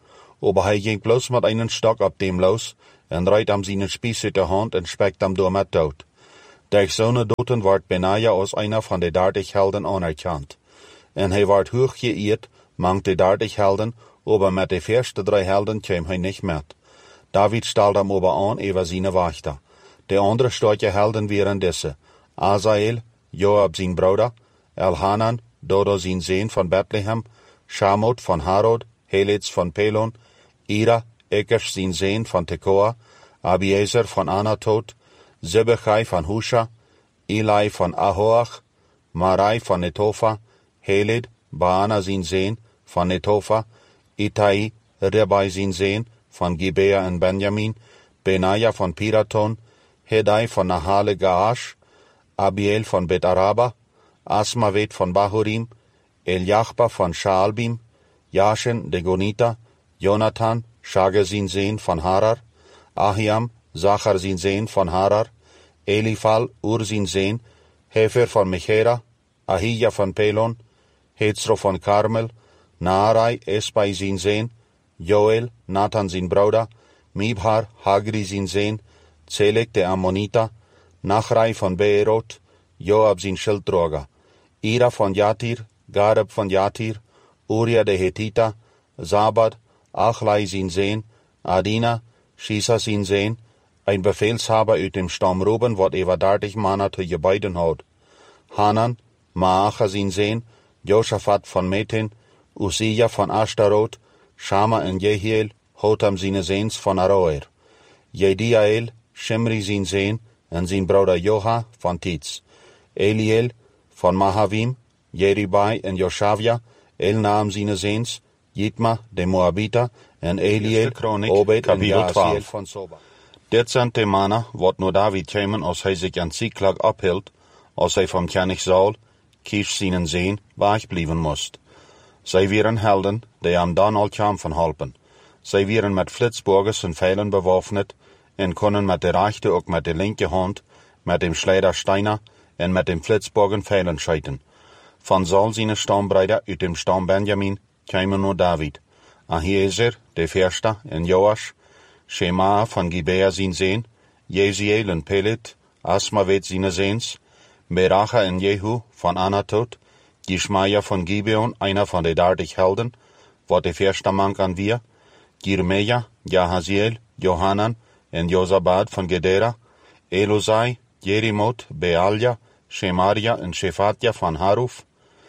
aber hij ging bloß mit einen Stock ab dem los, en reit am seinen Spieß uit de hand en spekt am door met dood. Durch zo'n doten wordt Benaja als einer von de 30 Helden anerkannt. En hij wordt hoog geëerd, mang de 30 Helden, aber met de eerste 3 Helden kwam hij niet met. David stelt hem aber aan over zijn wachter. De andere starke Helden waren deze: Asael, Joab zijn broeder, Elhanan, Dodo zijn zoon van Bethlehem, Shamot van Harod, Helitz van Pelon, Ira, Ekers zijn zoon van Tekoa, Abiezer van Anatot, Zebechai van Husha, Eli van Ahoach, Marai van Netofa, Helid, Baana zijn zoon van Netofa, Itai, Ribai zijn zoon van Gibea en Benjamin, Benaja van Piraton, Hedai van Nahale Gaash, Abiel van Bet Araba, Asmavet van Bahurim, Eliachba van Shaalbim, Jashen de Gonita, Jonathan, Shage zijn zoon van Harar, Ahiam, Zachar zijn zoon van Harar, Elifal, Ur zijn zoon, Hefer van Mechera, Ahija van Pelon, Hetzro van Karmel, Naarai, Espai zijn zoon, Joel, Nathan zijn broeder, Mibhar, Hagri zijn zoon, Zelek de Ammonita, Nachrai van Beerot, Joab zijn schilddroger, Ira van Jatir, Gareb van Jatir, Uria de Hethita, Zabad, Achlai zijn zoon, Adina, Shisa zijn zoon, ein Befehlshaber uit dem Stamm Ruben, wat over 30 Männer te gebeiden had. Hanan, Maacha zijn zoon, Josaphat van Metin, Uzziah van Ashtarot, Shama en Jehiel, Hotam zijn zoons van Aroer. Jediael, Shimri zijn zoon, en zijn broeder Joha van Tits. Eliel van Mahavim, Jeribai en Joshavia, Elnaam zijn zoons, Jitma de Moabita, en Eliel, Obed en Jaasiel van Soba. Dit zijn de mannen, wat nu David kwamen als hij zich aan Ziklag ophield, als hij van König Saul, Kish zijn zoon, wegblijven moest. Zij waren Helden, die hem dan al kwam van helpen. Zij waren met flitsburgers en vijlen bewaffnet, en konden met de rechte ook met de linke hand, met dem Schleider Steiner en met dem Flitsburgen vijlen schieten. Van Saul zijn stambreider uit dem stam Benjamin kwamen nu David, Ahiezer, de Verste, en Joash, Shema van Gibea zijn zoon, Jeziel en Pelet, Asmavet zijn zoons, Beracha en Jehu van Anatot, Gishmaja van Gibeon, einer van de 30 Helden, wat de eerste man aan wir, Jirmeja, Jahaziel, Johanan en Jozabad van Gedera, Elozai, Jerimot, Bealja, Shemaria en Shefatja van Haruf,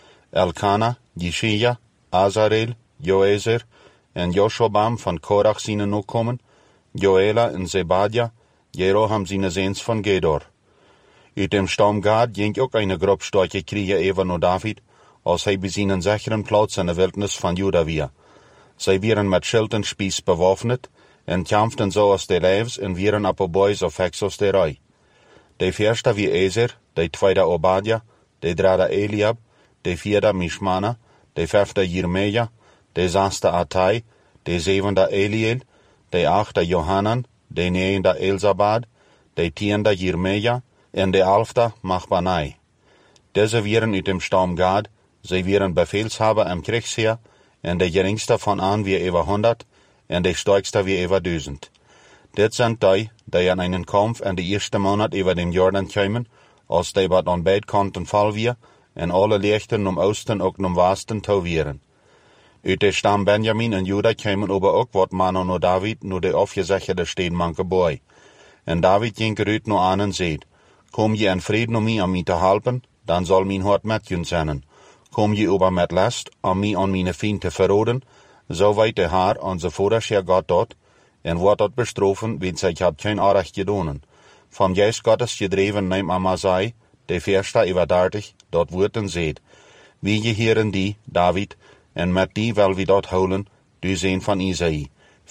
Elkana, Jishia, Azarel, Joezer en Joshobam van Korach zijn nu komen, Joela en Zebadja, Jeroham zijn zoons van Gedor. Uit dem Stamm Gad ging ook een groep starke Krieger even naar David, als hij bij zijn sicheren plaats in de wildnis van Juda weer. Zij waren met schild en spies bewaffnet, en kämpften zo als de leefs en waren op boys of hexos de rij. De eerste wie Ezer, de tweede Obadja, de derde Eliab, de vierde Mishmana, de vijfde Jirmeja, de zesde Atai, de zevende Eliel, de achte Johanan, de negende Elzabad, de tiende Jirmeja, en de 11e Machbanai. Deze waren uit dem Stamm Gad, zij waren befehlshaber am Kriegsheer, en de geringste van aan wie over 100, en de sterkste wie over 1000. Dit zijn die aan einen Kampf in de eerste maand over dem Jordan kwamen, als die wat aan beide kanten val weer, en alle lichten om oosten ook om westen toe waren. Uit de Stamm Benjamin en Juda kwamen aber ook wat mannen naar David, naar de afgezegde steenmanke boy. En David ging eruit naar aan en zei: Kom je in vrede om mij te helpen, dan zal mijn hart met je zijn. Kom je over met last om mij aan mijn vriend te verroden, zo weet de Heer onze Vader God dat, en wordt dat bestrafen, want zij had geen aanrecht gedaan. Van Geest Gottes gedreven neemt Amasai, de eerste over 30, dat woord en zegt: Wie je hieren die, David, en met die wil we dat houden, du zoon van Isaïe.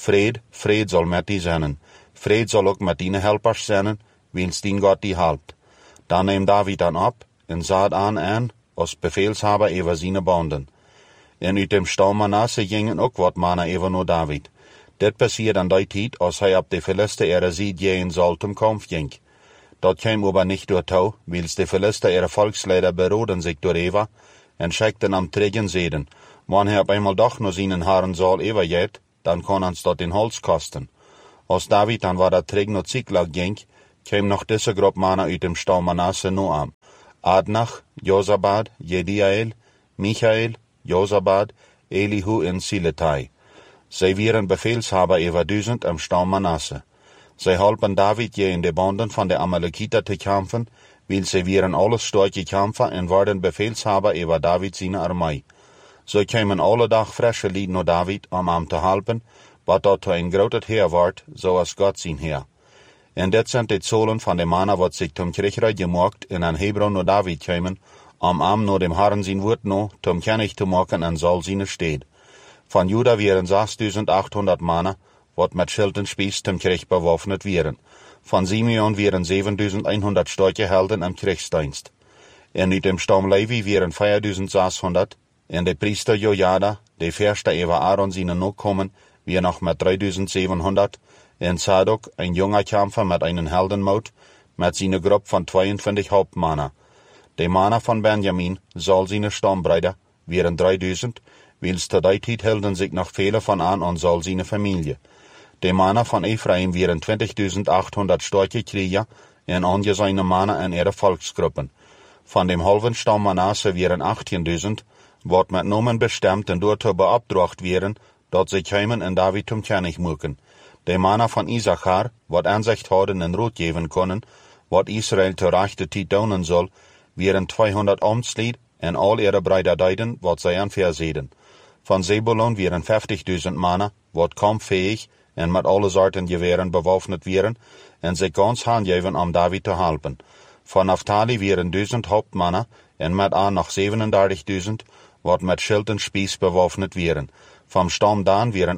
Vrede zal met die zijn. Vrede zal ook met die helpers zijn, wils die God die helpt. Dan neemt David dan op, en zat aan, als befehlshaber over zijn banden. En uit dem Stamm Manasse gingen ook wat mannen over naar David. Dit passiert an die tijd, als hij op de Philister ihre Sieg gehen soll zum Kampf ging. Dat kwam aber nicht durch Tau, wils de Philister ihre Volksleider beroden sich durch Eva, en schickten am Trägen Seden. Wann er op einmal doch nur seinen Haaren soll overgeht, dann kann uns dort den Holz kosten. Als David dann war der Träg noch Ziklag ging, käm noch diese Gruppe Männer uit dem Stamm Manasse Noam. Adnach, Josabad, Jediael, Michael, Josabad, Elihu en Siletai. Zij waren Befehlshaber über 1000 im Stamm Manasse. Zij halpen David je in de Banden von der Amalekiter te kämpfen, weil sie waren alles starke Kämpfer und waren Befehlshaber über David seine Armee. So kämen alle Tag frische Lied nur David, ihm zu helfen, was dort ein großes Heer ward, so als Gott sein Heer. Und das sind die Zahlen von den Männern, was sich zum Kirchreich gemacht in an Hebron nur David kämen, ihm nur dem Herrn sein Wort noch, zum König zu machen an Saul seine Städt. Von Juda wären 6800 Männer, was mit Schild und Spieß zum Krieg bewaffnet wären. Von Simeon wären 7100 starke Helden im Kriegsdienst. Und mit dem Stamm Levi wären 4600, und der Priester Jojada, der Fürste über Aaron seine Nachkommen, wir noch mit 3700, und Zadok, ein junger Kämpfer mit einem Heldenmut, mit seiner Gruppe von 52 Hauptmänner. Die Männer von Benjamin, Saul seine Stammbrüder, wären 3000, weil zu der Zeit hielten sich noch viele von an und Saul seine Familie. Die Männer von Ephraim wären 20.800 starke Krieger, und angesehene Männer in ihre Volksgruppen. Von dem halben Stamm Manasse wären 18.000, was mit Namen bestimmt und dort beabtracht wären, dort sie kämen und David zum König mucken. Die Männer von Issachar, wat Ansicht hadden und Rot geben können, wat Israel zur rechten Zeit tun soll, wären 200 Amtslied und all ihre Brüder deiden, wat sie anversehen. Von Zebulon wären 50.000 Männer, wat kampffähig und mit alle Sorten Gewehren bewaffnet wären, und sich ganz hingeben, David zu helfen. Von Naphtali wären 1000 Hauptmänner und mit an noch 37.000, wat mit Schild und Spieß bewaffnet wären. Vom Stamm Dan wären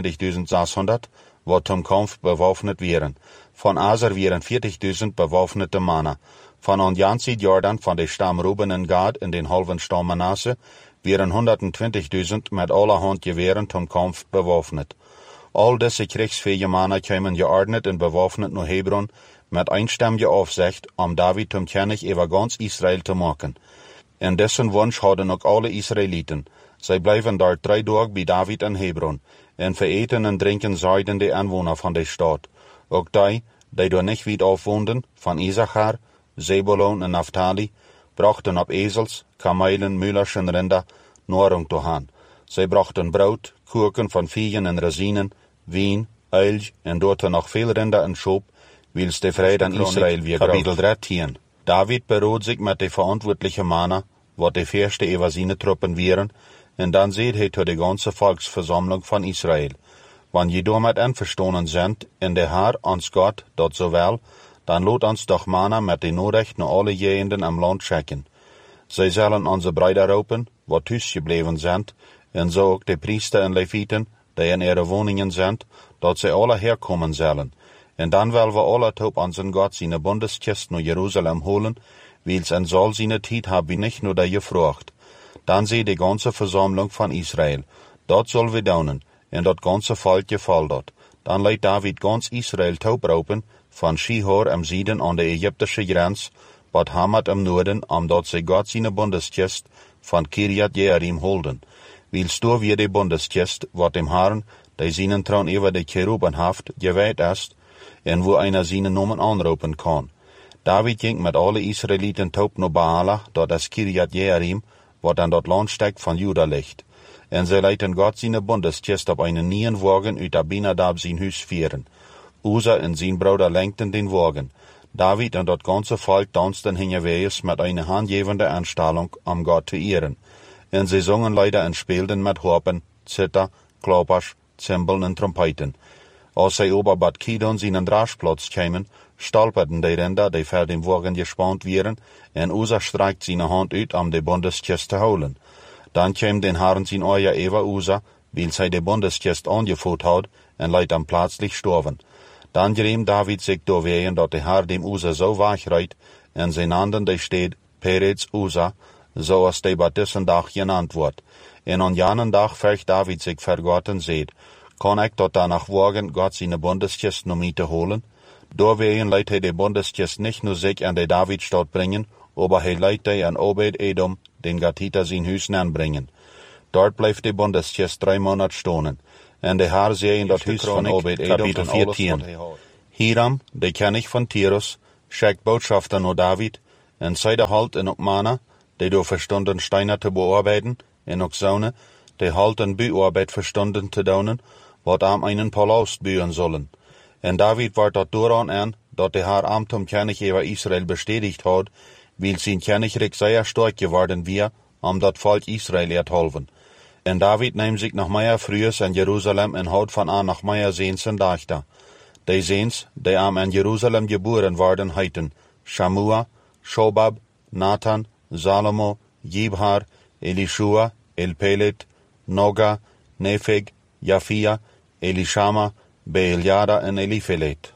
28.600, wat zum Kampf bewaffnet wären. Von Aser wären 40.000 bewaffnete Männer. Von Onjansid Jordan, von der Stamm Ruben und Gad in den halben Stamm Manasse, wären 120.000 mit allerhand Gewehren zum Kampf bewaffnet. All diese kriegsfähige Männer kämen geordnet und bewaffnet nach Hebron mit einstimmiger Aufsicht, David zum König über ganz Israel zu machen. In dessen Wunsch hatten auch alle Israeliten. Sie bleiben dort 3 Tage bei David in Hebron, und vereten und trinken seiden die Anwohner von der Stadt. Auch die dort nicht weit aufwohnten, von Issachar, Zebulon und Naphtali, brachten ab Esels, Kamelen, Müllerschen Rinder Nahrung zu haben. Sie brachten Brot, Kuchen von Viehen und Rosinen, Wein, Öl und dort noch viel Rinder und Schop, wils der Friede an Israel wie Kapitel 13. David beruht sich mit den verantwortlichen Männern, wat die Fürste über seine Truppen wären, und dann seht er zu der ganzen Volksversammlung von Israel. Wenn je damit einverstanden sind, in der Herr uns Gott dort so will, dann lot uns doch Männer mit den Nachrichten alle Jehenden am Land schicken. Sie sollen unsere Brüder rufen, wat thuis gebleven sind, und so auch die Priester und Leviten, die in ihre Wohnungen sind, dort sie alle herkommen sollen. Und dann wollen wir alle top unseren Gott seine Bundeskiste nach Jerusalem holen, weil's in Saul seine Zeit hab ich nicht nur da gefragt. Dann seh die ganze Versammlung von Israel. Dort soll wir daunen, und dort ganze Volk gefällt dort. Dann lädt David ganz Israel taub raupen, von Schihor am Süden an der ägyptische Grenz, Bad Hamad am Norden, dort sie Gott seine Bundeskiste von Kirjat Jearim holden. Weil's du wir die Bundeskiste, wat dem Herrn, der seinen Thron über die Cheruben haft, geweiht ist, und wo einer seinen Namen anrufen kann. David ging mit alle Israeliten taub nach Baala, dort das Kirjat Jearim, wat an dort Landsteig von Juda liegt. Und sie leiten Gott seine Bundeskiste auf einen Nienwagen uit Abinadab sein Hus führen. Usa und sein Bruder lenkten den Wagen. David und dort ganze Volk tanzten hingeweis mit einer handgebenden Anstellung, Gott zu ehren. Und sie sangen leider und spielten mit Harpen, Zither, Klappers, Zimbeln und Trompeten. Als sie ober Bad Kidon seinen Draschplatz kämen, stolperten die Rinder, die vor dem Wagen gespannt wären, und Usa streckt seine Hand uit, die Bundeskiste zu holen. Dann käm den Herrn sein Euer über Usa, weil sie die Bundeskiste angeführt hat, und leid am plötzlich storben. Dann geriem David sich durchwehen, dass der Herr dem Usa so wachreit, und sie nannten die Stadt Peretz Usa, so als die bei diesen Tag genannt wird. Und an jenen Tag fürcht David sich vor Gott und seht, kann ich dort danach wagen, Gott seine Bundeskiste noch mit zu holen? Durchwehen leidt die Bundeskiste nicht nur sich an die Davidstadt bringen, aber leidt an Obed-Edom, den Gatiter sein Hüs anbringen. Dort bleibt die Bundeskiste 3 Monate stehen. en de haar zei in dat huis van Obed-Edom kapitel 14. Hiram, de König van Tyrus, schickt Botschafter naar David, en zeide halt en ook Mana, die door verstonden steiner te bearbeiten, en ook zonen, die halt en buarbeid verstonden te doen, wat aan einen Palast buren zullen. En David wordt dat dooraan aan, dat de haar Amt om König over Israël bestätigt had, wil zijn Königreich sehr stark geworden wir, dat Volk Israël ertholven. En David neemt zich nog meer frühers in Jeruzalem en houdt van aan nog meer Seens en Dachter. Die Seens, die am in Jeruzalem geboren worden, heiten Shamua, Shobab, Nathan, Salomo, Jibhar, Elishua, Elpelet, Noga, Nepheg, Japhia, Elishama, Beeljada en Eliphelet.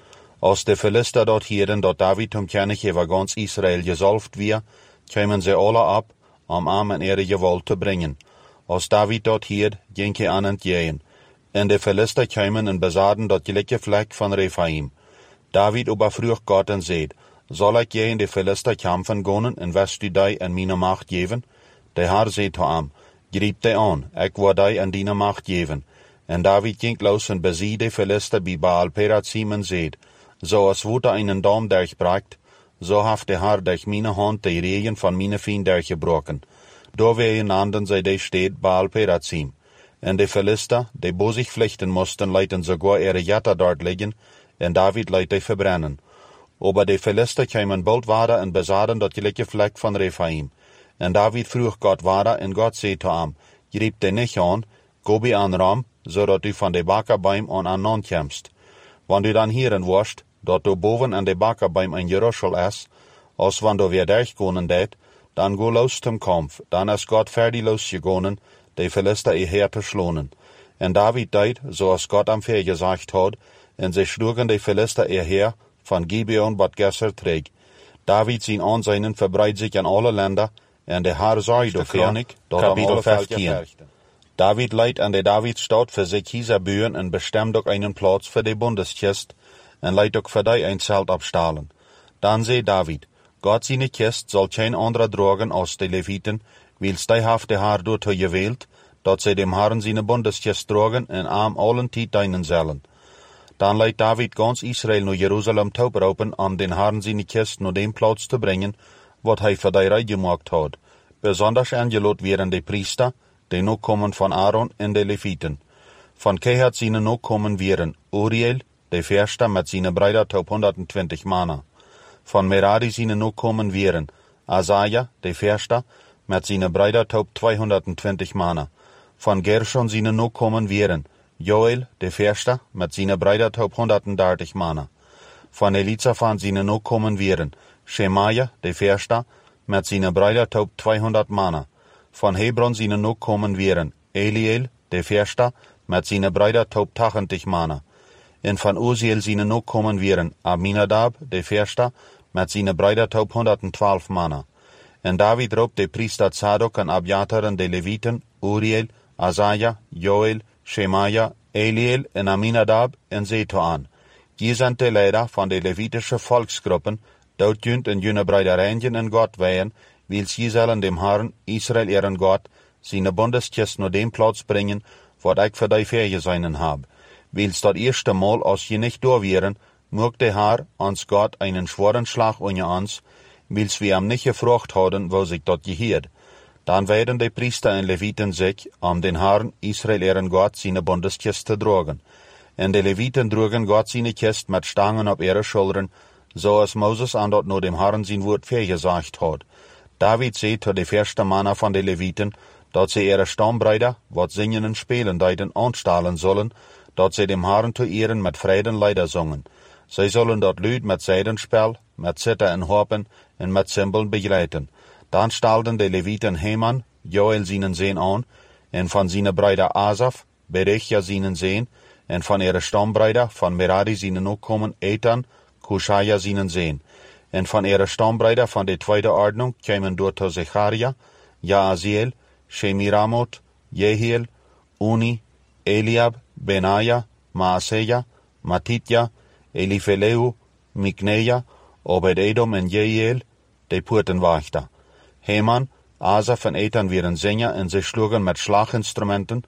Als de Philister dort hieren, dat David om König over ganz Israël gesalft wir, kwamen ze alle ab, am en ihre Gewalt te brengen. Als David dort hierd, ging hij aan het jeen. En de Philister kwamen en bezaden dat gelijke vlek van Rephaim. David überfrucht Gott en zeid, zal ik je in de Philister kämpfen gonen en wirst du die en meine macht geven? De Herr zeid to am, griep die aan, ik wil die en die macht geven. En David ging los en bezie de Philister bij Baal Perazim en zeid, zoals Wuter einen Dom durchbragt, so haft de Herr durch meine Hand die Regen van meine Fien durchgebrochen. Door wegenanden zij de steed Baal Perazim. En de Philister, die bozig vlechten moesten, leiten sogar ihre Jatter dort liggen, en David leidt die verbrennen. Aber de Philister kwamen bald wader en bezaden dat gelijke vlek van Rephaim. En David vroeg Gott wader, en Gott zei to am, griep de nicht aan, go bij aan Ram, zodat u van de bakkerbaim aan non komst. Wanneer du dan hieren worst, dat du boven aan de bakkerbaim in Jerusalem is, als wanneer weer durchgonen deed, dan go los zum Kampf, dan is Gott fertig losgegonen, de Philister Heer te schlonen. En David deed, zoals Gott am Veer gesagt had, en ze schlugen de Philister Heer van Gibeon bat Gesser träg. David zijn aanzijnen verbreidt zich in alle Länder, en de Herr zei dafür, dat kapitel 15. David leidt aan de Davidstad für sich hieser buren en bestemmt ook einen Platz für de Bundeskist, en leidt ook voor die ein Zelt abstahlen. Dan zei David, Gott seine Kist soll kein anderer drogen als de Leviten, wils die haft de Herr dort gewählt, dat sie dem Herrn seine Bundeskist drogen en am allen Tiet dienen sollen. Dan leidt David ganz Israel naar Jerusalem toeroepen om den Herrn seine Kist naar dem Platz te brengen, wat hij voor die rij gemaakt had. Besonders aangeloot werden de Priester, de Nachkommen van Aaron en de Leviten. Van Kehat seine Nachkommen waren Uriel, de Verster met seine Brüder top 120 Manner. Van Merari seine Nachkommen waren Asaja, de Verster, met seine Brüder top 220 Manner. Van Gershon seine Nachkommen waren Joel, de Verster, met seine Brüder top 130 Manner. Van Elizaphan seine Nachkommen waren Shemaja, de Verster, met seine Brüder top 200 Manner. Van Hebron seine Nachkommen waren Eliel, de Verster, met seine Brüder top 80 Manner. En van Uziel seine Nachkommen waren Aminadab, de Verster, met seine Brüder top 112 Manner. En David roept de priester Zadok en Abiatar en de Leviten, Uriel, Asaja, Joel, Shemaja, Eliel en Aminadab en Zeto aan. Je zijn de leider van de Levitische volksgroepen, dat junt en junne bruiderijntjen en God weien, wils je zullen dem Herrn, Israël ihren God, seine Bundeskist naar dem Platz brengen, wat ik voor die vergeseinen heb. Wils dat eerste Mal, als je nicht door wären, mögt der Herr, ons Gott, einen schweren Schlag unter uns, wils wir am nicht gefragt hadden, wo sich dat gehiert. Dan werden de Priester en Leviten sich, den Herrn, Israël ihren Gott, seine Bundeskist te drogen. En de Leviten drogen Gott seine Kist met Stangen op ihre Schultern, zoals Moses aan dat nur dem Herrn sein Wort vergesagt hat. David zei tot de verste Manner van de Leviten, dat ze ihre Stammbrüder, wat zingen en spelen deiden, aanstalen sollen, dat ze dem Herrn te ehren met Frieden Lieder zongen. Zij zullen dat Lied met Zeidenspel, met Zither en Harpen en met Cymbeln begleiten. Dan stalden de Leviten Heman, Joel seinen Sehn aan, en van seine Brüder Asaf, Berechja seinen Sehn, en van ihre Stammbrüder, van Merari seinen Nachkommen Ethan, Kushaja seinen Sehn. En van ihre Stammbrüder van de tweede Ordnung kwamen door to Zecharia, Jaaziel, Shemiramot, Jehiel, Uni, Eliab, Benaja, Maaseja, Matitja, Elifeleu, Mikneja, Obed-Edom en Jehiel, de Poortenwachter. Heman, Asaf en Ethan waren Sänger en ze schlugen met Schlaginstrumenten,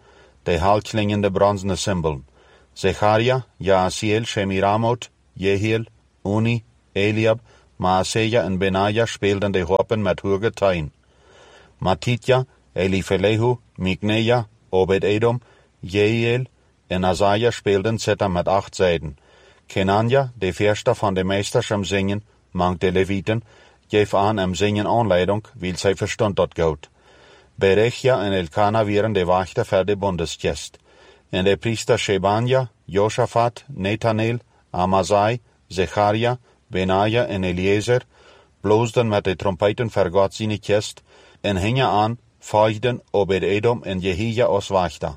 de halklingende bronzene symbolen. Zecharia, Jaasiel, Shemiramot, Jehiel, Uni, Eliab, Maaseja en Benaja speelden de harpen met hoge getuien. Matitja, Elifelehu, Mikneja, Obed-Edom, Jehiel en Asaja speelden zetten met 8 zijden. Kenanja, de verste van de meesters am zingen, mangt de Leviten, geef aan am zingen aanleiding, wil zij verstond dat goed. Berechja en Elkana waren de wachter voor de bondesgest. En de priester Shebanja, Josaphat, Nethaneel, Amazai, Zecharia, Benaja en Eliezer bloosden met de trompeten voor God zijn gest en hingen aan, volgden Obed-Edom en Jehia als wachter.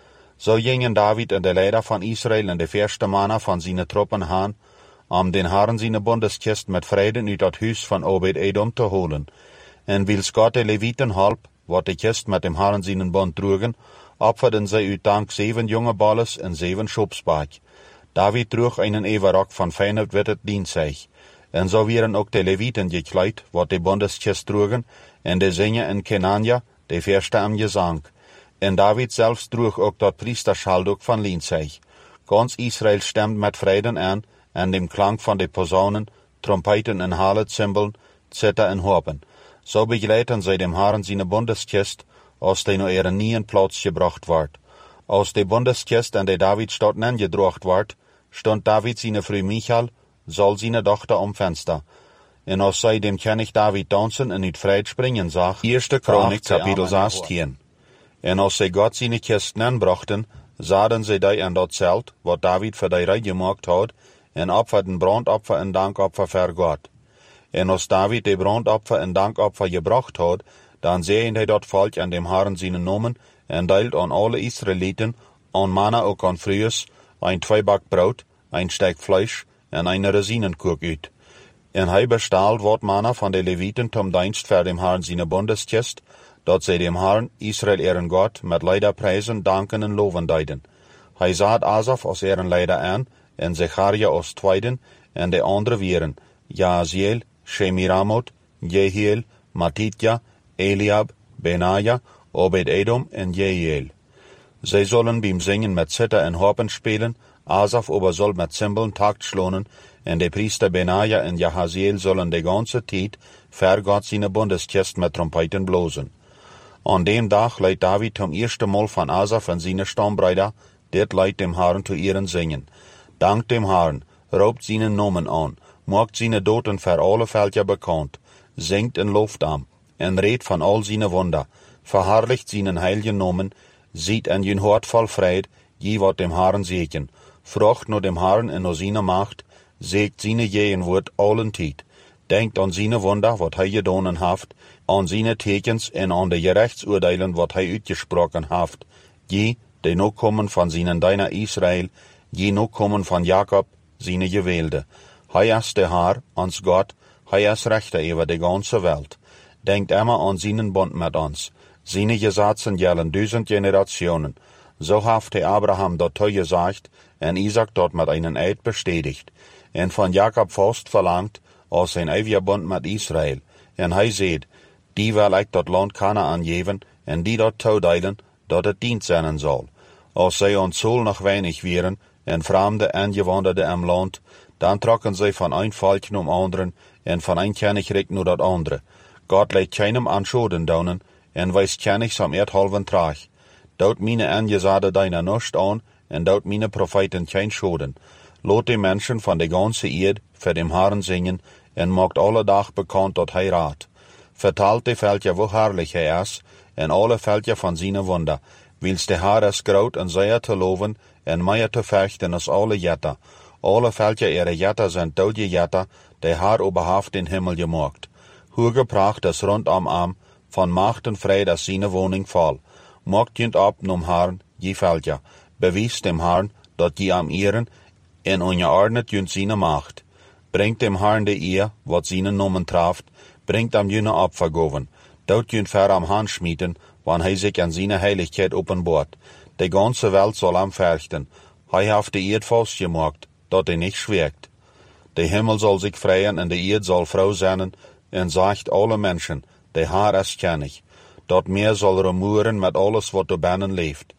Zo gingen David en de leider van Israël en de verste mannen van zijn troppen aan, om den Herren zijn bondeskist met vrede uit het huis van Obed-Edom te holen. En wils God de Leviten halp, wat de kist met dem Herren zijn bond droegen, opferden zij uit dank 7 jonge balles en 7 schopsbaak. David droeg einen everrok van fijnhout wittet dienstzeig. En zo waren ook de Leviten gekleid, wat de bondeskist droegen, en de zingen en Kenanja, de verste am gezang. En David zelfs droeg ook dat priesterschalduk van lienzeig. Ganz Israël stemt met vreden aan, en dem klank van de posaunen, trompeten en halet-symbolen, zither en harpen. Zo begeleiden zij dem Herren zijn bondeskist, als de naar ihre nieuwen plaats gebracht wordt. Als de bondeskist en de Davidstad nengedrocht wordt, stond David zijn vrouw Michal, zal zijn dochter om venster. En als zij dem König David dansen en uit vrijheid springen zag, 1 Chronik kapitel 16. En als zij God zijn kist nanbrachten, zaden zij die aan dat zelt, wat David voor die rij gemaakt had, en opferden brandopfer en dankopfer voor God. En als David de brandopfer en dankopfer gebracht had, dan zeien hij dat volk aan dem Herren zijn nomen, en deilt aan alle Israëlieten, aan manna ook aan vrouwen, een 2 bak brood, een stek vlees en een resinenkoek uit. En hij bestaalt wat manna van de Leviten tom dienst voor dem Herren zijn bondeskist, dat zij dem Herren, Israël ihren God, met leider prijzen, danken en loven deiden. Hij zaad Asaf als ihren leider aan, en Zecharia als tweeden, en de andere wieren, Jaasiel, Shemiramot, Jehiel, Matitja, Eliab, Benaja, Obed-Edom en Jehiel. Zij zullen beim zingen met zither en harpen spelen, Asaf aber soll met cymbalen takt schlonen, en de priester Benaja en Jahaziel zullen de ganze tijd ver God zijn bondeskist met trompeten blozen. An dem dag leidt David zum eerste Mal van Asaf en zijn stambrüder, dit leidt dem Herren zu ihren zingen. Dank dem Herren, roept zijn nomen aan, maakt zijn doten voor alle velden bekend, zingt en looft am, en redt van al zijn wunder, verherrlicht zijn heilige nomen, ziet en je hart vol vrede, je wat dem Herren zegen, vraagt naar dem Herren en naar zijn macht, zegt zijn jeen woord allen tijd, denkt aan zijn wunder, wat hij gedaan heeft, aan zijn tekens en aan de gerechtsoordelen, wat hij uitgesproken heeft, je, de nog komen van zijn deiner Israël, je nog komen van Jacob, zijn gewählte. Hij is de Herr, ons God, hij is rechter over de ganze Welt. Denkt immer an seinen Bund mit uns. Seine Gesetze gelten 1000 Generationen. So heeft hij Abraham dat gesagt, en Isaac dort mit einen Eid bestätigt. En van Jacob vast verlangt, als zijn eeuwige Bund mit Israël. En hij zegt, die wil ik dat land Kanaan geven, en die dat toedelen, dat het dienst zijn zal. Als zij ons Zoll nog weinig wären, en vreemde Angewanderte im Land, dan trokken zij van een volk naar anderen, en van een koninkrijk naar dat andere. God leidt keinem anschoden daunen, en weist kenigs am erdhalven traag. Dout mine angezade deiner nicht an, en dout mine Propheten kein schoden. Lot de Menschen van de ganze Erd für dem Herren singen, en maakt alle dag bekannt dat hij raad. Vertalt de veltje wo herrlich hij is, en alle veltje van zijn wunder, wils de Herr is groot en zeer te loven, en meer te vechten als alle jetter. Alle veltje ihre jetter zijn dode jetter, de Herr oberhaft den Himmel gemaakt. Hoge pracht is rondom am, van macht en vrede is zijn woning vol. Maakt jent op nom Herrn, je veltje. Bewijst dem Herrn, dat je am ehren, en ongeordnet jent zijn macht. Bringt dem Herrn de eer, wat zijn nomen traft, bringt am jene opvergoven. Dout jent ver am Hand schmieden, wann hij zich aan zijn heiligheid openbaart. De ganze Welt soll am verchten. Hij heeft de Erd vastgemaakt, dat hij niet schwerkt. De Himmel soll sich freien en de Erd soll vrouw zijn, en zegt alle Menschen, de Herr is kennig. Dat meer soll rumoeren met alles wat er binnen leeft.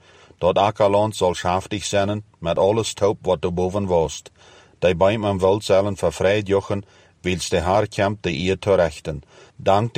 Dat akkerland zal schaftig zijn, met alles taub wat du boven wost. Die Beim am Welt zullen vervrijd jochen, wils de haar kämpt de ihr zu rechten. Dank